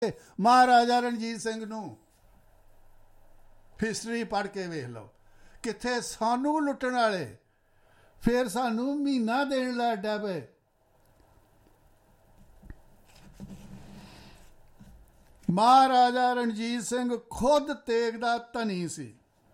महाराजा रणजीत सिंह नूं हिस्टरी पढ़ के वेख लो, कित्थे सानू लुट्टण वाले फिर सानू महीना देण लग पे। महाराजा रणजीत सिंह खुद तेग दा धनी सी।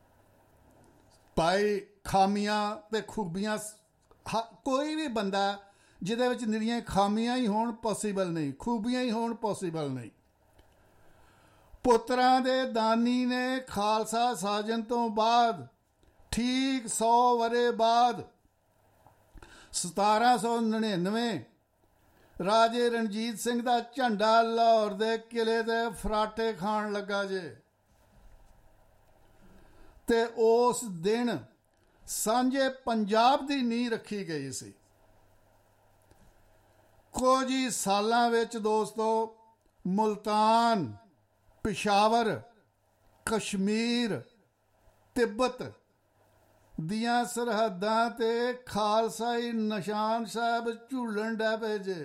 भाई खामियां ते खूबियां कोई भी बंदा जिहदे विच निरियां खामियां ही होण पॉसीबल नहीं, खूबियां ही होण पॉसीबल नहीं। पुत्रां दे दानी ने खालसा साजन तो बाद ठीक 100 वरे बाद 1799 राजे रणजीत सिंह दा झंडा लाहौर दे किले ते फराटे खाण लगा जे। ते उस दिन सांझे पंजाब दी नींह रखी गई सी। कुछ ही सालां विच दोस्तों मुल्तान, पिशावर, कश्मीर, तिब्बत दियां सरहदां ते खालसाई निशान साहब झूलन डै पे जे।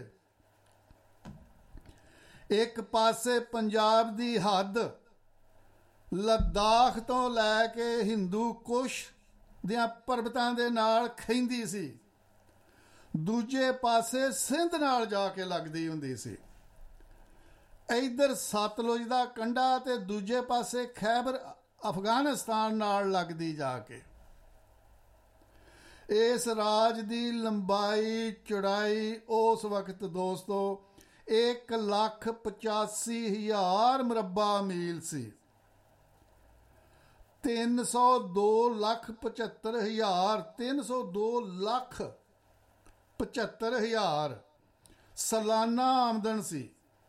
एक पासे पंजाब दी हद लद्दाख तो लैके हिंदू कुश दियां पर्वतां दे नाल खैंदी सी, दूजे पासे सिंध नाल जाके लगदी हुंदी सी। इधर सतलुज दा कंढा ते दूजे पासे खैबर अफगानिस्तान नाल लगदी जाके। इस राज दी लंबाई चौड़ाई उस वक्त दोस्तों 1,85,000 मुरब्बा मील सी। 302,75,000 सालाना आमदन सी।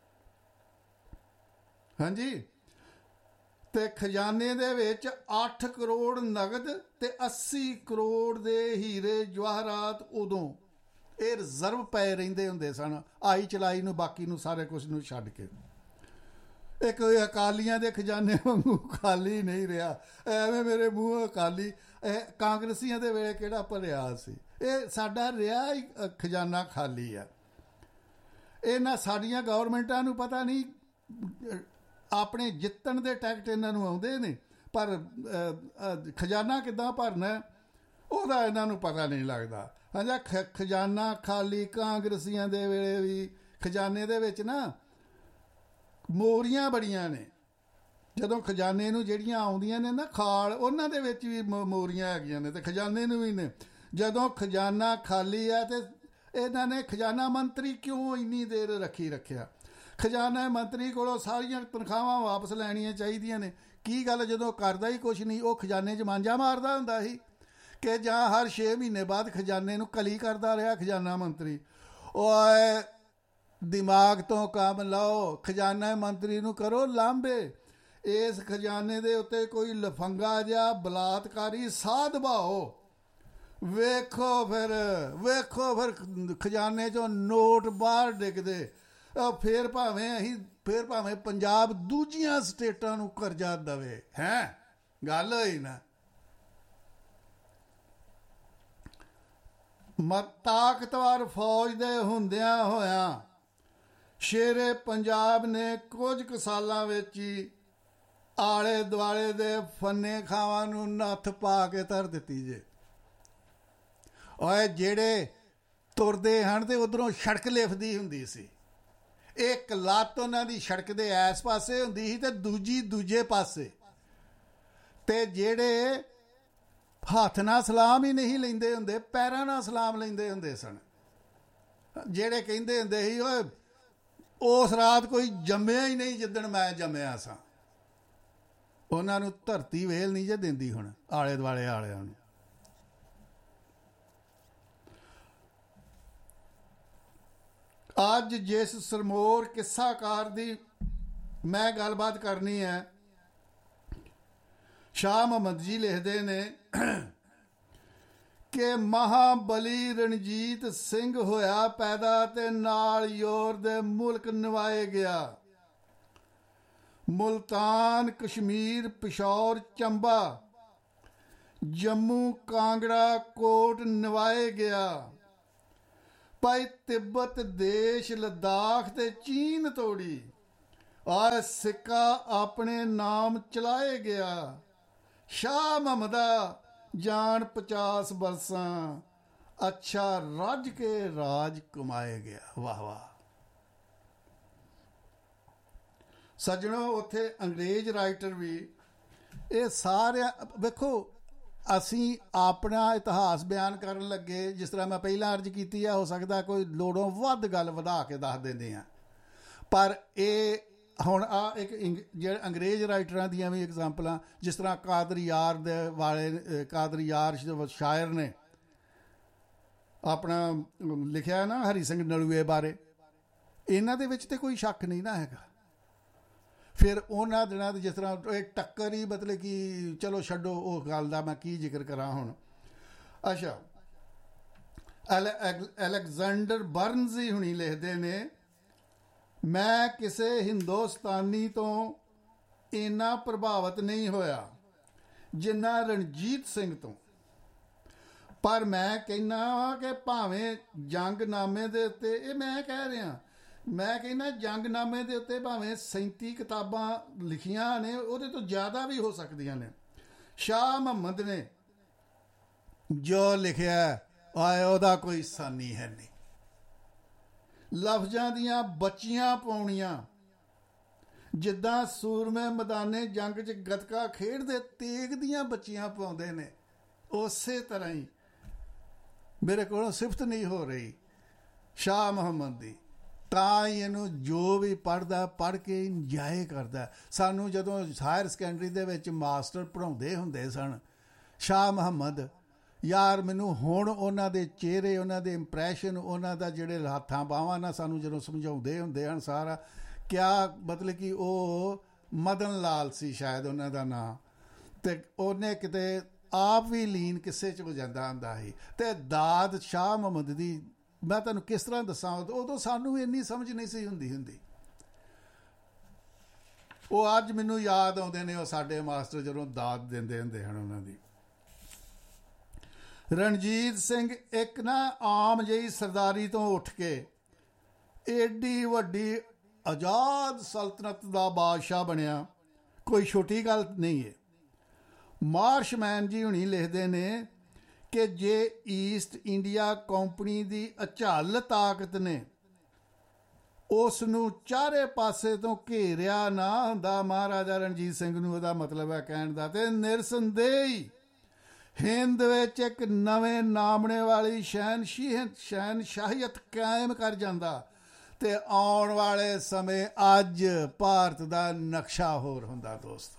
हाँ जी, ते खजाने दे विच 8 करोड़ नगद ते 80 करोड़ दे हीरे जवाहरात उदों ये रिजर्व पै रहिंदे हुंदे सन, आई चलाई नूं बाकी नूं सारे कुछ नूं छड्ड के। एक अकालियां दे खजाने वांगू खाली नहीं रहा। एवें मेरे मूँह अकाली कांग्रेसियां दे वेले किहड़ा भरिया सी, ये साडा रहा ही खजाना खाली है। इन्हां साडियां गौरमेंटां नूं पता नहीं अपने जितण दे टैक्ट इन्हां नूं आउंदे ने, पर खजाना किद्दां भरना ओहदा इन्हां नूं पता नहीं लगदा। हाँ जी, खजाना खाली कांग्रेसियां दे वेले भी खजाने दे विच ना मोरियां बड़ियां ने। जदों खजाने नूं जिहड़ियां आउंदियां ने ना खाल, उन्हां दे विच भी मोरियां हैगियां ने ते खजाने नूं भी ने। जदों खजाना खाली है ते इन्हां ने खजाना मंत्री क्यों इन्नी देर रखी रखिया? खजाना मंत्री कोलों सारियां तनखावां वापस लैणियां चाहीदियां ने। की गल जदों करदा ही कुछ नहीं, वो खजाने च मांजा मारदा हुंदा ही कि जां हर 6 महीने बाद खजाने नूं कली करदा रहा खजाना मंत्री? ओए दिमाग तो काम लाओ, खजाना मंत्री नूं करो लांबे। इस खजाने दे उत्ते कोई लफंगा जिहा बलात्कारी साध दबाओ, वेखो फिर खजाने चों नोट बाहर डिगदे। फिर भावें पंजाब दूजियां स्टेटां नूं करजा दवे। हैं गल होई ना। ताकतवर फौज दे हुंदियां होया शेरे पंजाब ने कुछ क सालां विच ही आले दुआले दे फन्ने खावां नूं नत्थ पा के धर दित्ती जे। ओए जेड़े तुरदे हन ते उधरों सड़क लिफदी हुंदी सी। एक लत्त उन्हां दी सड़क दे इस पासे हुंदी सी ते दूजी दूजे पासे। ते जेड़े हत्थ नाल सलाम ही नहीं लैंदे हुंदे, पैरां नाल सलाम लैंदे हुंदे सन। जेड़े कहिंदे हुंदे सी ओए उस रात कोई जम्मिया ही नहीं जिद्दण मैं जम्मिया सां। उन्हां नूं धरती वेल नहीं जे दिंदी हुण आले दुआले वालिआं नूं। अज जिस सरमोर किस्साकार दी मैं गलबात करनी है, शाह मुहम्मद जी लिखते ने कि महाबली रणजीत सिंह होया पैदा ते नाल योर दे मुल्क नवाए गया। मुल्तान, कश्मीर, पिशौर, चंबा, जम्मू, कांगड़ा, कोट नवाए गया। भाई तिब्बत देश, लद्दाख ते चीन तोड़ी ਆ ਸਿੱਕਾ ਆਪਣੇ ਨਾਮ ਚਲਾਏ ਗਿਆ, ਸ਼ਾਹ ਮਹਮਦਾ ਜਾਨ 50 ਬਰਸਾਂ, ਅੱਛਾ ਰੱਜ ਕੇ ਰਾਜ ਕਮਾਏ ਗਿਆ। ਵਾਹ ਵਾਹ ਸੱਜਣੋ, ਉੱਥੇ ਅੰਗਰੇਜ਼ ਰਾਈਟਰ ਵੀ ਇਹ ਸਾਰਿਆਂ, ਵੇਖੋ ਅਸੀਂ ਆਪਣਾ ਇਤਿਹਾਸ ਬਿਆਨ ਕਰਨ ਲੱਗੇ, ਜਿਸ ਤਰ੍ਹਾਂ ਮੈਂ ਪਹਿਲਾਂ ਅਰਜ਼ ਕੀਤੀ ਹੈ, ਹੋ ਸਕਦਾ ਕੋਈ ਲੋੜੋਂ ਵੱਧ ਗੱਲ ਵਧਾ ਕੇ ਦੱਸ ਦਿੰਦੇ ਹਾਂ, ਪਰ ਇਹ ਹੁਣ ਆ ਇੱਕ ਜਿਹੜੇ ਅੰਗਰੇਜ਼ ਰਾਈਟਰਾਂ ਦੀਆਂ ਵੀ ਐਗਜ਼ਾਮਪਲਾਂ, ਜਿਸ ਤਰ੍ਹਾਂ ਕਾਦਰ ਯਾਰ ਦੇ ਵਾਲੇ ਕਾਦਰ ਯਾਰ ਸ਼ਾਇਰ ਨੇ ਆਪਣਾ ਲਿਖਿਆ ਨਾ ਹਰੀ ਸਿੰਘ ਨਲੂਏ ਬਾਰੇ, ਇਹਨਾਂ ਦੇ ਵਿੱਚ ਤੇ ਕੋਈ ਸ਼ੱਕ ਨਹੀਂ ਨਾ ਹੈਗਾ। ਫਿਰ ਉਹਨਾਂ ਦਿਨਾਂ ਦੇ ਜਿਸ ਤਰ੍ਹਾਂ ਇਹ ਟੱਕਰ ਹੀ, ਮਤਲਬ ਕਿ ਚਲੋ ਛੱਡੋ ਉਹ ਗੱਲ ਦਾ, ਮੈਂ ਕੀ ਜ਼ਿਕਰ ਕਰਾਂ ਹੁਣ। ਅੱਛਾ, ਅਲੈਗਜ਼ੈਂਡਰ ਬਰਨਜ਼ ਹੀ ਹੁਣੀ ਲਿਖਦੇ ਨੇ, ਮੈਂ ਕਿਸੇ ਹਿੰਦੁਸਤਾਨੀ ਤੋਂ ਇੰਨਾ ਪ੍ਰਭਾਵਿਤ ਨਹੀਂ ਹੋਇਆ ਜਿੰਨਾ ਰਣਜੀਤ ਸਿੰਘ ਤੋਂ, ਪਰ ਮੈਂ ਕਹਿੰਦਾ ਕਿ ਭਾਵੇਂ ਜੰਗਨਾਮੇ ਦੇ ਉੱਤੇ, ਇਹ ਮੈਂ ਕਹਿ ਰਿਹਾ, ਮੈਂ ਕਹਿੰਦਾ ਜੰਗਨਾਮੇ ਦੇ ਉੱਤੇ ਭਾਵੇਂ 37 ਕਿਤਾਬਾਂ ਲਿਖੀਆਂ ਨੇ, ਉਹਦੇ ਤੋਂ ਜ਼ਿਆਦਾ ਵੀ ਹੋ ਸਕਦੀਆਂ ਨੇ। ਸ਼ਾਹ ਮੁਹੰਮਦ ਨੇ ਜੋ ਲਿਖਿਆ ਆਏ ਉਹਦਾ ਕੋਈ ਸਾਨੀ ਹੈ ਨਹੀਂ। ਲਫ਼ਜ਼ਾਂ ਦੀਆਂ ਬੱਚੀਆਂ ਪਾਉਣੀਆਂ, ਜਿੱਦਾਂ ਸੂਰਮੇ ਮੈਦਾਨੇ ਜੰਗ 'ਚ ਗੱਤਕਾ ਖੇਡਦੇ ਤੇਗ ਦੀਆਂ ਬੱਚੀਆਂ ਪਾਉਂਦੇ ਨੇ, ਉਸੇ ਤਰ੍ਹਾਂ ਹੀ ਮੇਰੇ ਕੋਲੋਂ ਸਿਫਤ ਨਹੀਂ ਹੋ ਰਹੀ ਸ਼ਾਹ ਮੁਹੰਮਦ ਦੀ, ਤਾਂ ਹੀ ਇਹਨੂੰ ਜੋ ਵੀ ਪੜ੍ਹਦਾ ਪੜ੍ਹ ਕੇ ਇੰਜੋਏ ਕਰਦਾ। ਸਾਨੂੰ ਜਦੋਂ ਹਾਇਰ ਸੈਕੰਡਰੀ ਦੇ ਵਿੱਚ ਮਾਸਟਰ ਪੜ੍ਹਾਉਂਦੇ ਹੁੰਦੇ ਸਨ ਸ਼ਾਹ ਮੁਹੰਮਦ, ਯਾਰ ਮੈਨੂੰ ਹੁਣ ਉਹਨਾਂ ਦੇ ਚਿਹਰੇ, ਉਹਨਾਂ ਦੇ ਇੰਪਰੈਸ਼ਨ, ਉਹਨਾਂ ਦਾ ਜਿਹੜੇ ਹੱਥਾਂ ਬਾਹਾਂ ਨਾਲ ਸਾਨੂੰ ਜਦੋਂ ਸਮਝਾਉਂਦੇ ਹੁੰਦੇ ਹਨ ਸਾਰਾ, ਕਿਆ ਮਤਲਬ ਕਿ ਉਹ ਮਦਨ ਲਾਲ ਸੀ ਸ਼ਾਇਦ ਉਹਨਾਂ ਦਾ ਨਾਂ, ਅਤੇ ਉਹਨੇ ਕਿਤੇ ਆਪ ਵੀ ਲੀਨ ਕਿਸੇ 'ਚ ਹੋ ਜਾਂਦਾ ਹੁੰਦਾ ਸੀ। ਅਤੇ ਦਾਦ ਸ਼ਾਹ ਮੁਹੰਮਦ ਦੀ ਮੈਂ ਤੁਹਾਨੂੰ ਕਿਸ ਤਰ੍ਹਾਂ ਦੱਸਾਂ, ਉਦੋਂ ਸਾਨੂੰ ਇੰਨੀ ਸਮਝ ਨਹੀਂ ਸੀ ਹੁੰਦੀ। ਉਹ ਅੱਜ ਮੈਨੂੰ ਯਾਦ ਆਉਂਦੇ ਨੇ ਉਹ ਸਾਡੇ ਮਾਸਟਰ ਜਦੋਂ ਦਾਦ ਦਿੰਦੇ ਹੁੰਦੇ ਹਨ ਉਹਨਾਂ ਦੀ। ਰਣਜੀਤ ਸਿੰਘ ਇੱਕ ਨਾ ਆਮ ਜਿਹੀ ਸਰਦਾਰੀ ਤੋਂ ਉੱਠ ਕੇ ਏਡੀ ਵੱਡੀ ਆਜ਼ਾਦ ਸਲਤਨਤ ਦਾ ਬਾਦਸ਼ਾਹ ਬਣਿਆ, ਕੋਈ ਛੋਟੀ ਗੱਲ ਨਹੀਂ ਹੈ। ਮਾਰਸ਼ਮੈਨ ਜੀ ਹੁਣੀ ਲਿਖਦੇ ਨੇ ਕਿ ਜੇ ਈਸਟ ਇੰਡੀਆ ਕੰਪਨੀ ਦੀ ਅਝੱਲ ਤਾਕਤ ਨੇ ਉਸ ਨੂੰ ਚਾਰੇ ਪਾਸੇ ਤੋਂ ਘੇਰਿਆ ਨਾ ਹੁੰਦਾ ਮਹਾਰਾਜਾ ਰਣਜੀਤ ਸਿੰਘ ਨੂੰ, ਉਹਦਾ ਮਤਲਬ ਹੈ ਕਹਿਣ ਦਾ, ਤੇ ਨਿਰਸੰਦੇਹੀ ਹਿੰਦ ਵਿੱਚ ਇੱਕ ਨਵੇਂ ਨਾਮਣੇ ਵਾਲੀ ਸ਼ਹਿਨਸ਼ਾਹੀਅਤ ਕਾਇਮ ਕਰ ਜਾਂਦਾ, ਤੇ ਆਉਣ ਵਾਲੇ ਸਮੇਂ ਅੱਜ ਭਾਰਤ ਦਾ ਨਕਸ਼ਾ ਹੋਰ ਹੁੰਦਾ। ਦੋਸਤੋ,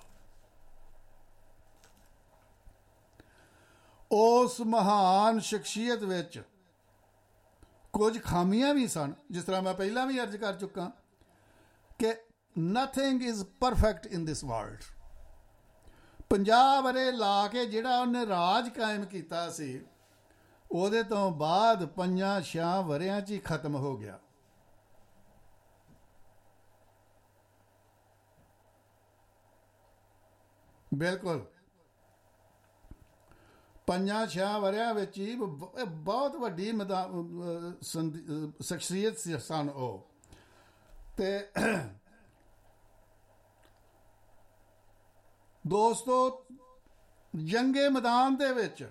ਉਸ ਮਹਾਨ ਸ਼ਖਸੀਅਤ ਵਿੱਚ ਕੁਝ ਖਾਮੀਆਂ ਵੀ ਸਨ, ਜਿਸ ਤਰ੍ਹਾਂ ਮੈਂ ਪਹਿਲਾਂ ਵੀ ਅਰਜ਼ ਕਰ ਚੁੱਕਾ ਕਿ nothing is perfect in this world. 50 ਵਰ੍ਹੇ ਲਾ ਕੇ ਜਿਹੜਾ ਉਹਨੇ ਰਾਜ ਕਾਇਮ ਕੀਤਾ ਸੀ, ਉਹਦੇ ਤੋਂ ਬਾਅਦ 5-6 ਵਰ੍ਹਿਆਂ 'ਚ ਹੀ ਖਤਮ ਹੋ ਗਿਆ। ਬਿਲਕੁਲ 5-6 ਵਰ੍ਹਿਆਂ ਵਿੱਚ ਹੀ ਬਹੁਤ ਵੱਡੀ ਸ਼ਖਸੀਅਤ ਸਨ ਉਹ। ਤੇ ਦੋਸਤੋ, ਜੰਗੇ ਮੈਦਾਨ ਦੇ ਵਿੱਚ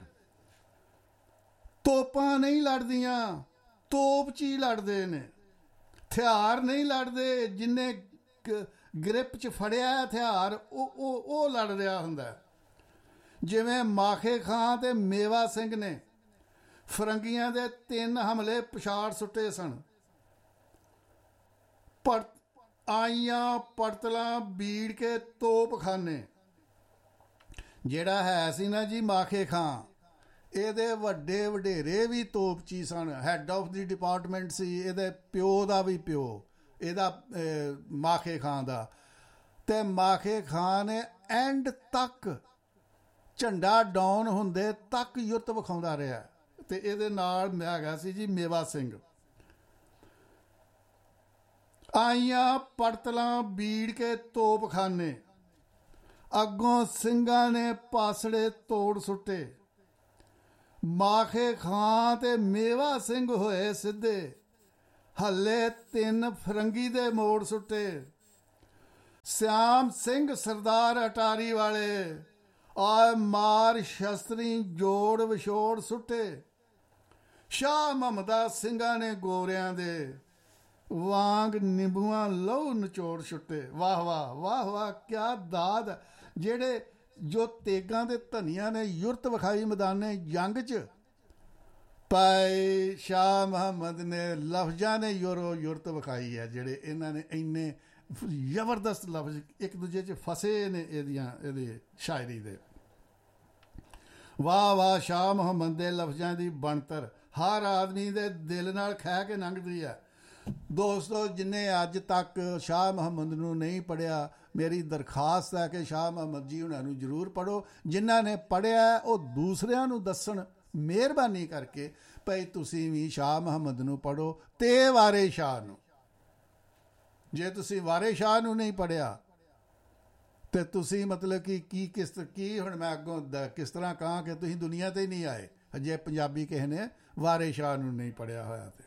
ਤੋਪਾਂ ਨਹੀਂ ਲੜਦੀਆਂ, ਤੋਪਚੀ ਲੜਦੇ ਨੇ, ਹਥਿਆਰ ਨਹੀਂ ਲੜਦੇ। ਜਿੰਨੇ ਗ੍ਰਿਪ 'ਚ ਫੜਿਆ ਹਥਿਆਰ ਉਹ ਲੜ ਰਿਹਾ ਹੁੰਦਾ। ਜਿਵੇਂ ਮਾਖੇ ਖਾਂ ਤੇ ਮੇਵਾ ਸਿੰਘ ਨੇ ਫਰੰਗੀਆਂ ਦੇ 3 ਹਮਲੇ ਪਛਾੜ ਸੁੱਟੇ ਸਨ। ਆਈਆਂ ਪੜਤਲਾਂ ਬੀੜ ਕੇ ਤੋਪਖਾਨੇ, ਜਿਹੜਾ ਹੈ ਸੀ ਨਾ ਜੀ ਮਾਖੇ ਖਾਂ, ਇਹਦੇ ਵੱਡੇ ਵਡੇਰੇ ਵੀ ਤੋਪਚੀ ਸਨ। ਹੈੱਡ ਆਫ ਦੀ ਡਿਪਾਰਟਮੈਂਟ ਸੀ, ਇਹਦੇ ਪਿਓ ਦਾ ਵੀ ਪਿਓ, ਇਹਦਾ ਮਾਖੇ ਖਾਂ ਦਾ। ਤੇ ਮਾਖੇ ਖਾਂ ਨੇ ਐਂਡ ਤੱਕ ਝੰਡਾ ਡਾਊਨ ਹੁੰਦੇ ਤੱਕ ਯੁੱਤ ਵਿਖਾਉਂਦਾ ਰਿਹਾ। ਤੇ ਇਹਦੇ ਨਾਲ ਹੈਗਾ ਸੀ ਜੀ ਮੇਵਾ ਸਿੰਘ। ਆਈਆਂ ਪੜਤਲਾਂ ਬੀੜ ਕੇ ਤੋਪਖਾਨੇ, ਅੱਗੋਂ ਸਿੰਘਾਂ ਨੇ ਪਾਸੜੇ ਤੋੜ ਸੁੱਟੇ। ਮਾਖੇ ਖਾਂ ਤੇ ਮੇਵਾ ਸਿੰਘ ਹੋਏ ਸਿੱਧੇ, ਹੱਲੇ 3 ਫਰੰਗੀ ਦੇ ਮੋੜ ਸੁੱਟੇ। ਸਿਆਮ ਸਿੰਘ ਸਰਦਾਰ ਅਟਾਰੀ ਵਾਲੇ, ਆ ਮਾਰ ਸ਼ਸਤਰੀ ਜੋੜ ਵਿਛੋੜ ਸੁੱਟੇ। ਸ਼ਾਹ ਮੁਹੰਮਦਾ ਸਿੰਘਾਂ ਨੇ ਗੋਰਿਆਂ ਦੇ, ਵਾਂਗ ਨਿੰਬੂਆਂ ਲਹੂ ਨਿਚੋੜ ਛੁੱਟੇ। ਵਾਹ ਵਾਹ ਵਾਹ ਵਾਹ, ਕਿਆ ਦਾਦ। ਜਿਹੜੇ ਜੋ ਤੇਗਾਂ ਦੇ ਧਨੀਆਂ ਨੇ ਯੁਰਤ ਵਿਖਾਈ ਮੈਦਾਨੇ ਜੰਗ 'ਚ, ਭਾਈ ਸ਼ਾਹ ਮੁਹੰਮਦ ਨੇ ਲਫ਼ਜ਼ਾਂ ਨੇ ਯੁਰਤ ਵਿਖਾਈ ਹੈ। ਜਿਹੜੇ ਇਹਨਾਂ ਨੇ ਇੰਨੇ ਜ਼ਬਰਦਸਤ ਲਫ਼ਜ਼ ਇੱਕ ਦੂਜੇ 'ਚ ਫਸੇ ਨੇ ਇਹਦੀ ਸ਼ਾਇਰੀ ਦੇ। ਵਾਹ ਵਾਹ, ਸ਼ਾਹ ਮੁਹੰਮਦ ਦੇ ਲਫ਼ਜ਼ਾਂ ਦੀ ਬਣਤਰ ਹਰ ਆਦਮੀ ਦੇ ਦਿਲ ਨਾਲ ਖਹਿ ਕੇ ਲੰਘਦੀ ਹੈ। ਦੋਸਤੋ, ਜਿੰਨੇ ਅੱਜ ਤੱਕ ਸ਼ਾਹ ਮੁਹੰਮਦ ਨੂੰ ਨਹੀਂ ਪੜ੍ਹਿਆ, ਮੇਰੀ ਦਰਖਾਸਤ ਹੈ ਕਿ ਸ਼ਾਹ ਮੁਹੰਮਦ ਜੀ ਉਹਨਾਂ ਨੂੰ ਜ਼ਰੂਰ ਪੜ੍ਹੋ। ਜਿਨ੍ਹਾਂ ਨੇ ਪੜ੍ਹਿਆ ਉਹ ਦੂਸਰਿਆਂ ਨੂੰ ਦੱਸਣ, ਮਿਹਰਬਾਨੀ ਕਰਕੇ ਭਾਈ ਤੁਸੀਂ ਵੀ ਸ਼ਾਹ ਮੁਹੰਮਦ ਨੂੰ ਪੜ੍ਹੋ ਤੇ ਵਾਰੇ ਸ਼ਾਹ ਨੂੰ। ਜੇ ਤੁਸੀਂ ਵਾਰੇ ਸ਼ਾਹ ਨੂੰ ਨਹੀਂ ਪੜ੍ਹਿਆ ਤੇ ਤੁਸੀਂ ਮਤਲਬ ਕਿ ਕੀ ਹੁਣ ਮੈਂ ਅੱਗੋਂ ਕਿਸ ਤਰ੍ਹਾਂ ਕਹਾਂ ਕਿ ਤੁਸੀਂ ਦੁਨੀਆ 'ਤੇ ਹੀ ਨਹੀਂ ਆਏ ਜੇ ਪੰਜਾਬੀ ਕਿਸੇ ਨੇ ਵਾਰੇ ਸ਼ਾਹ ਨੂੰ ਨਹੀਂ ਪੜ੍ਹਿਆ ਹੋਇਆ। ਤੇ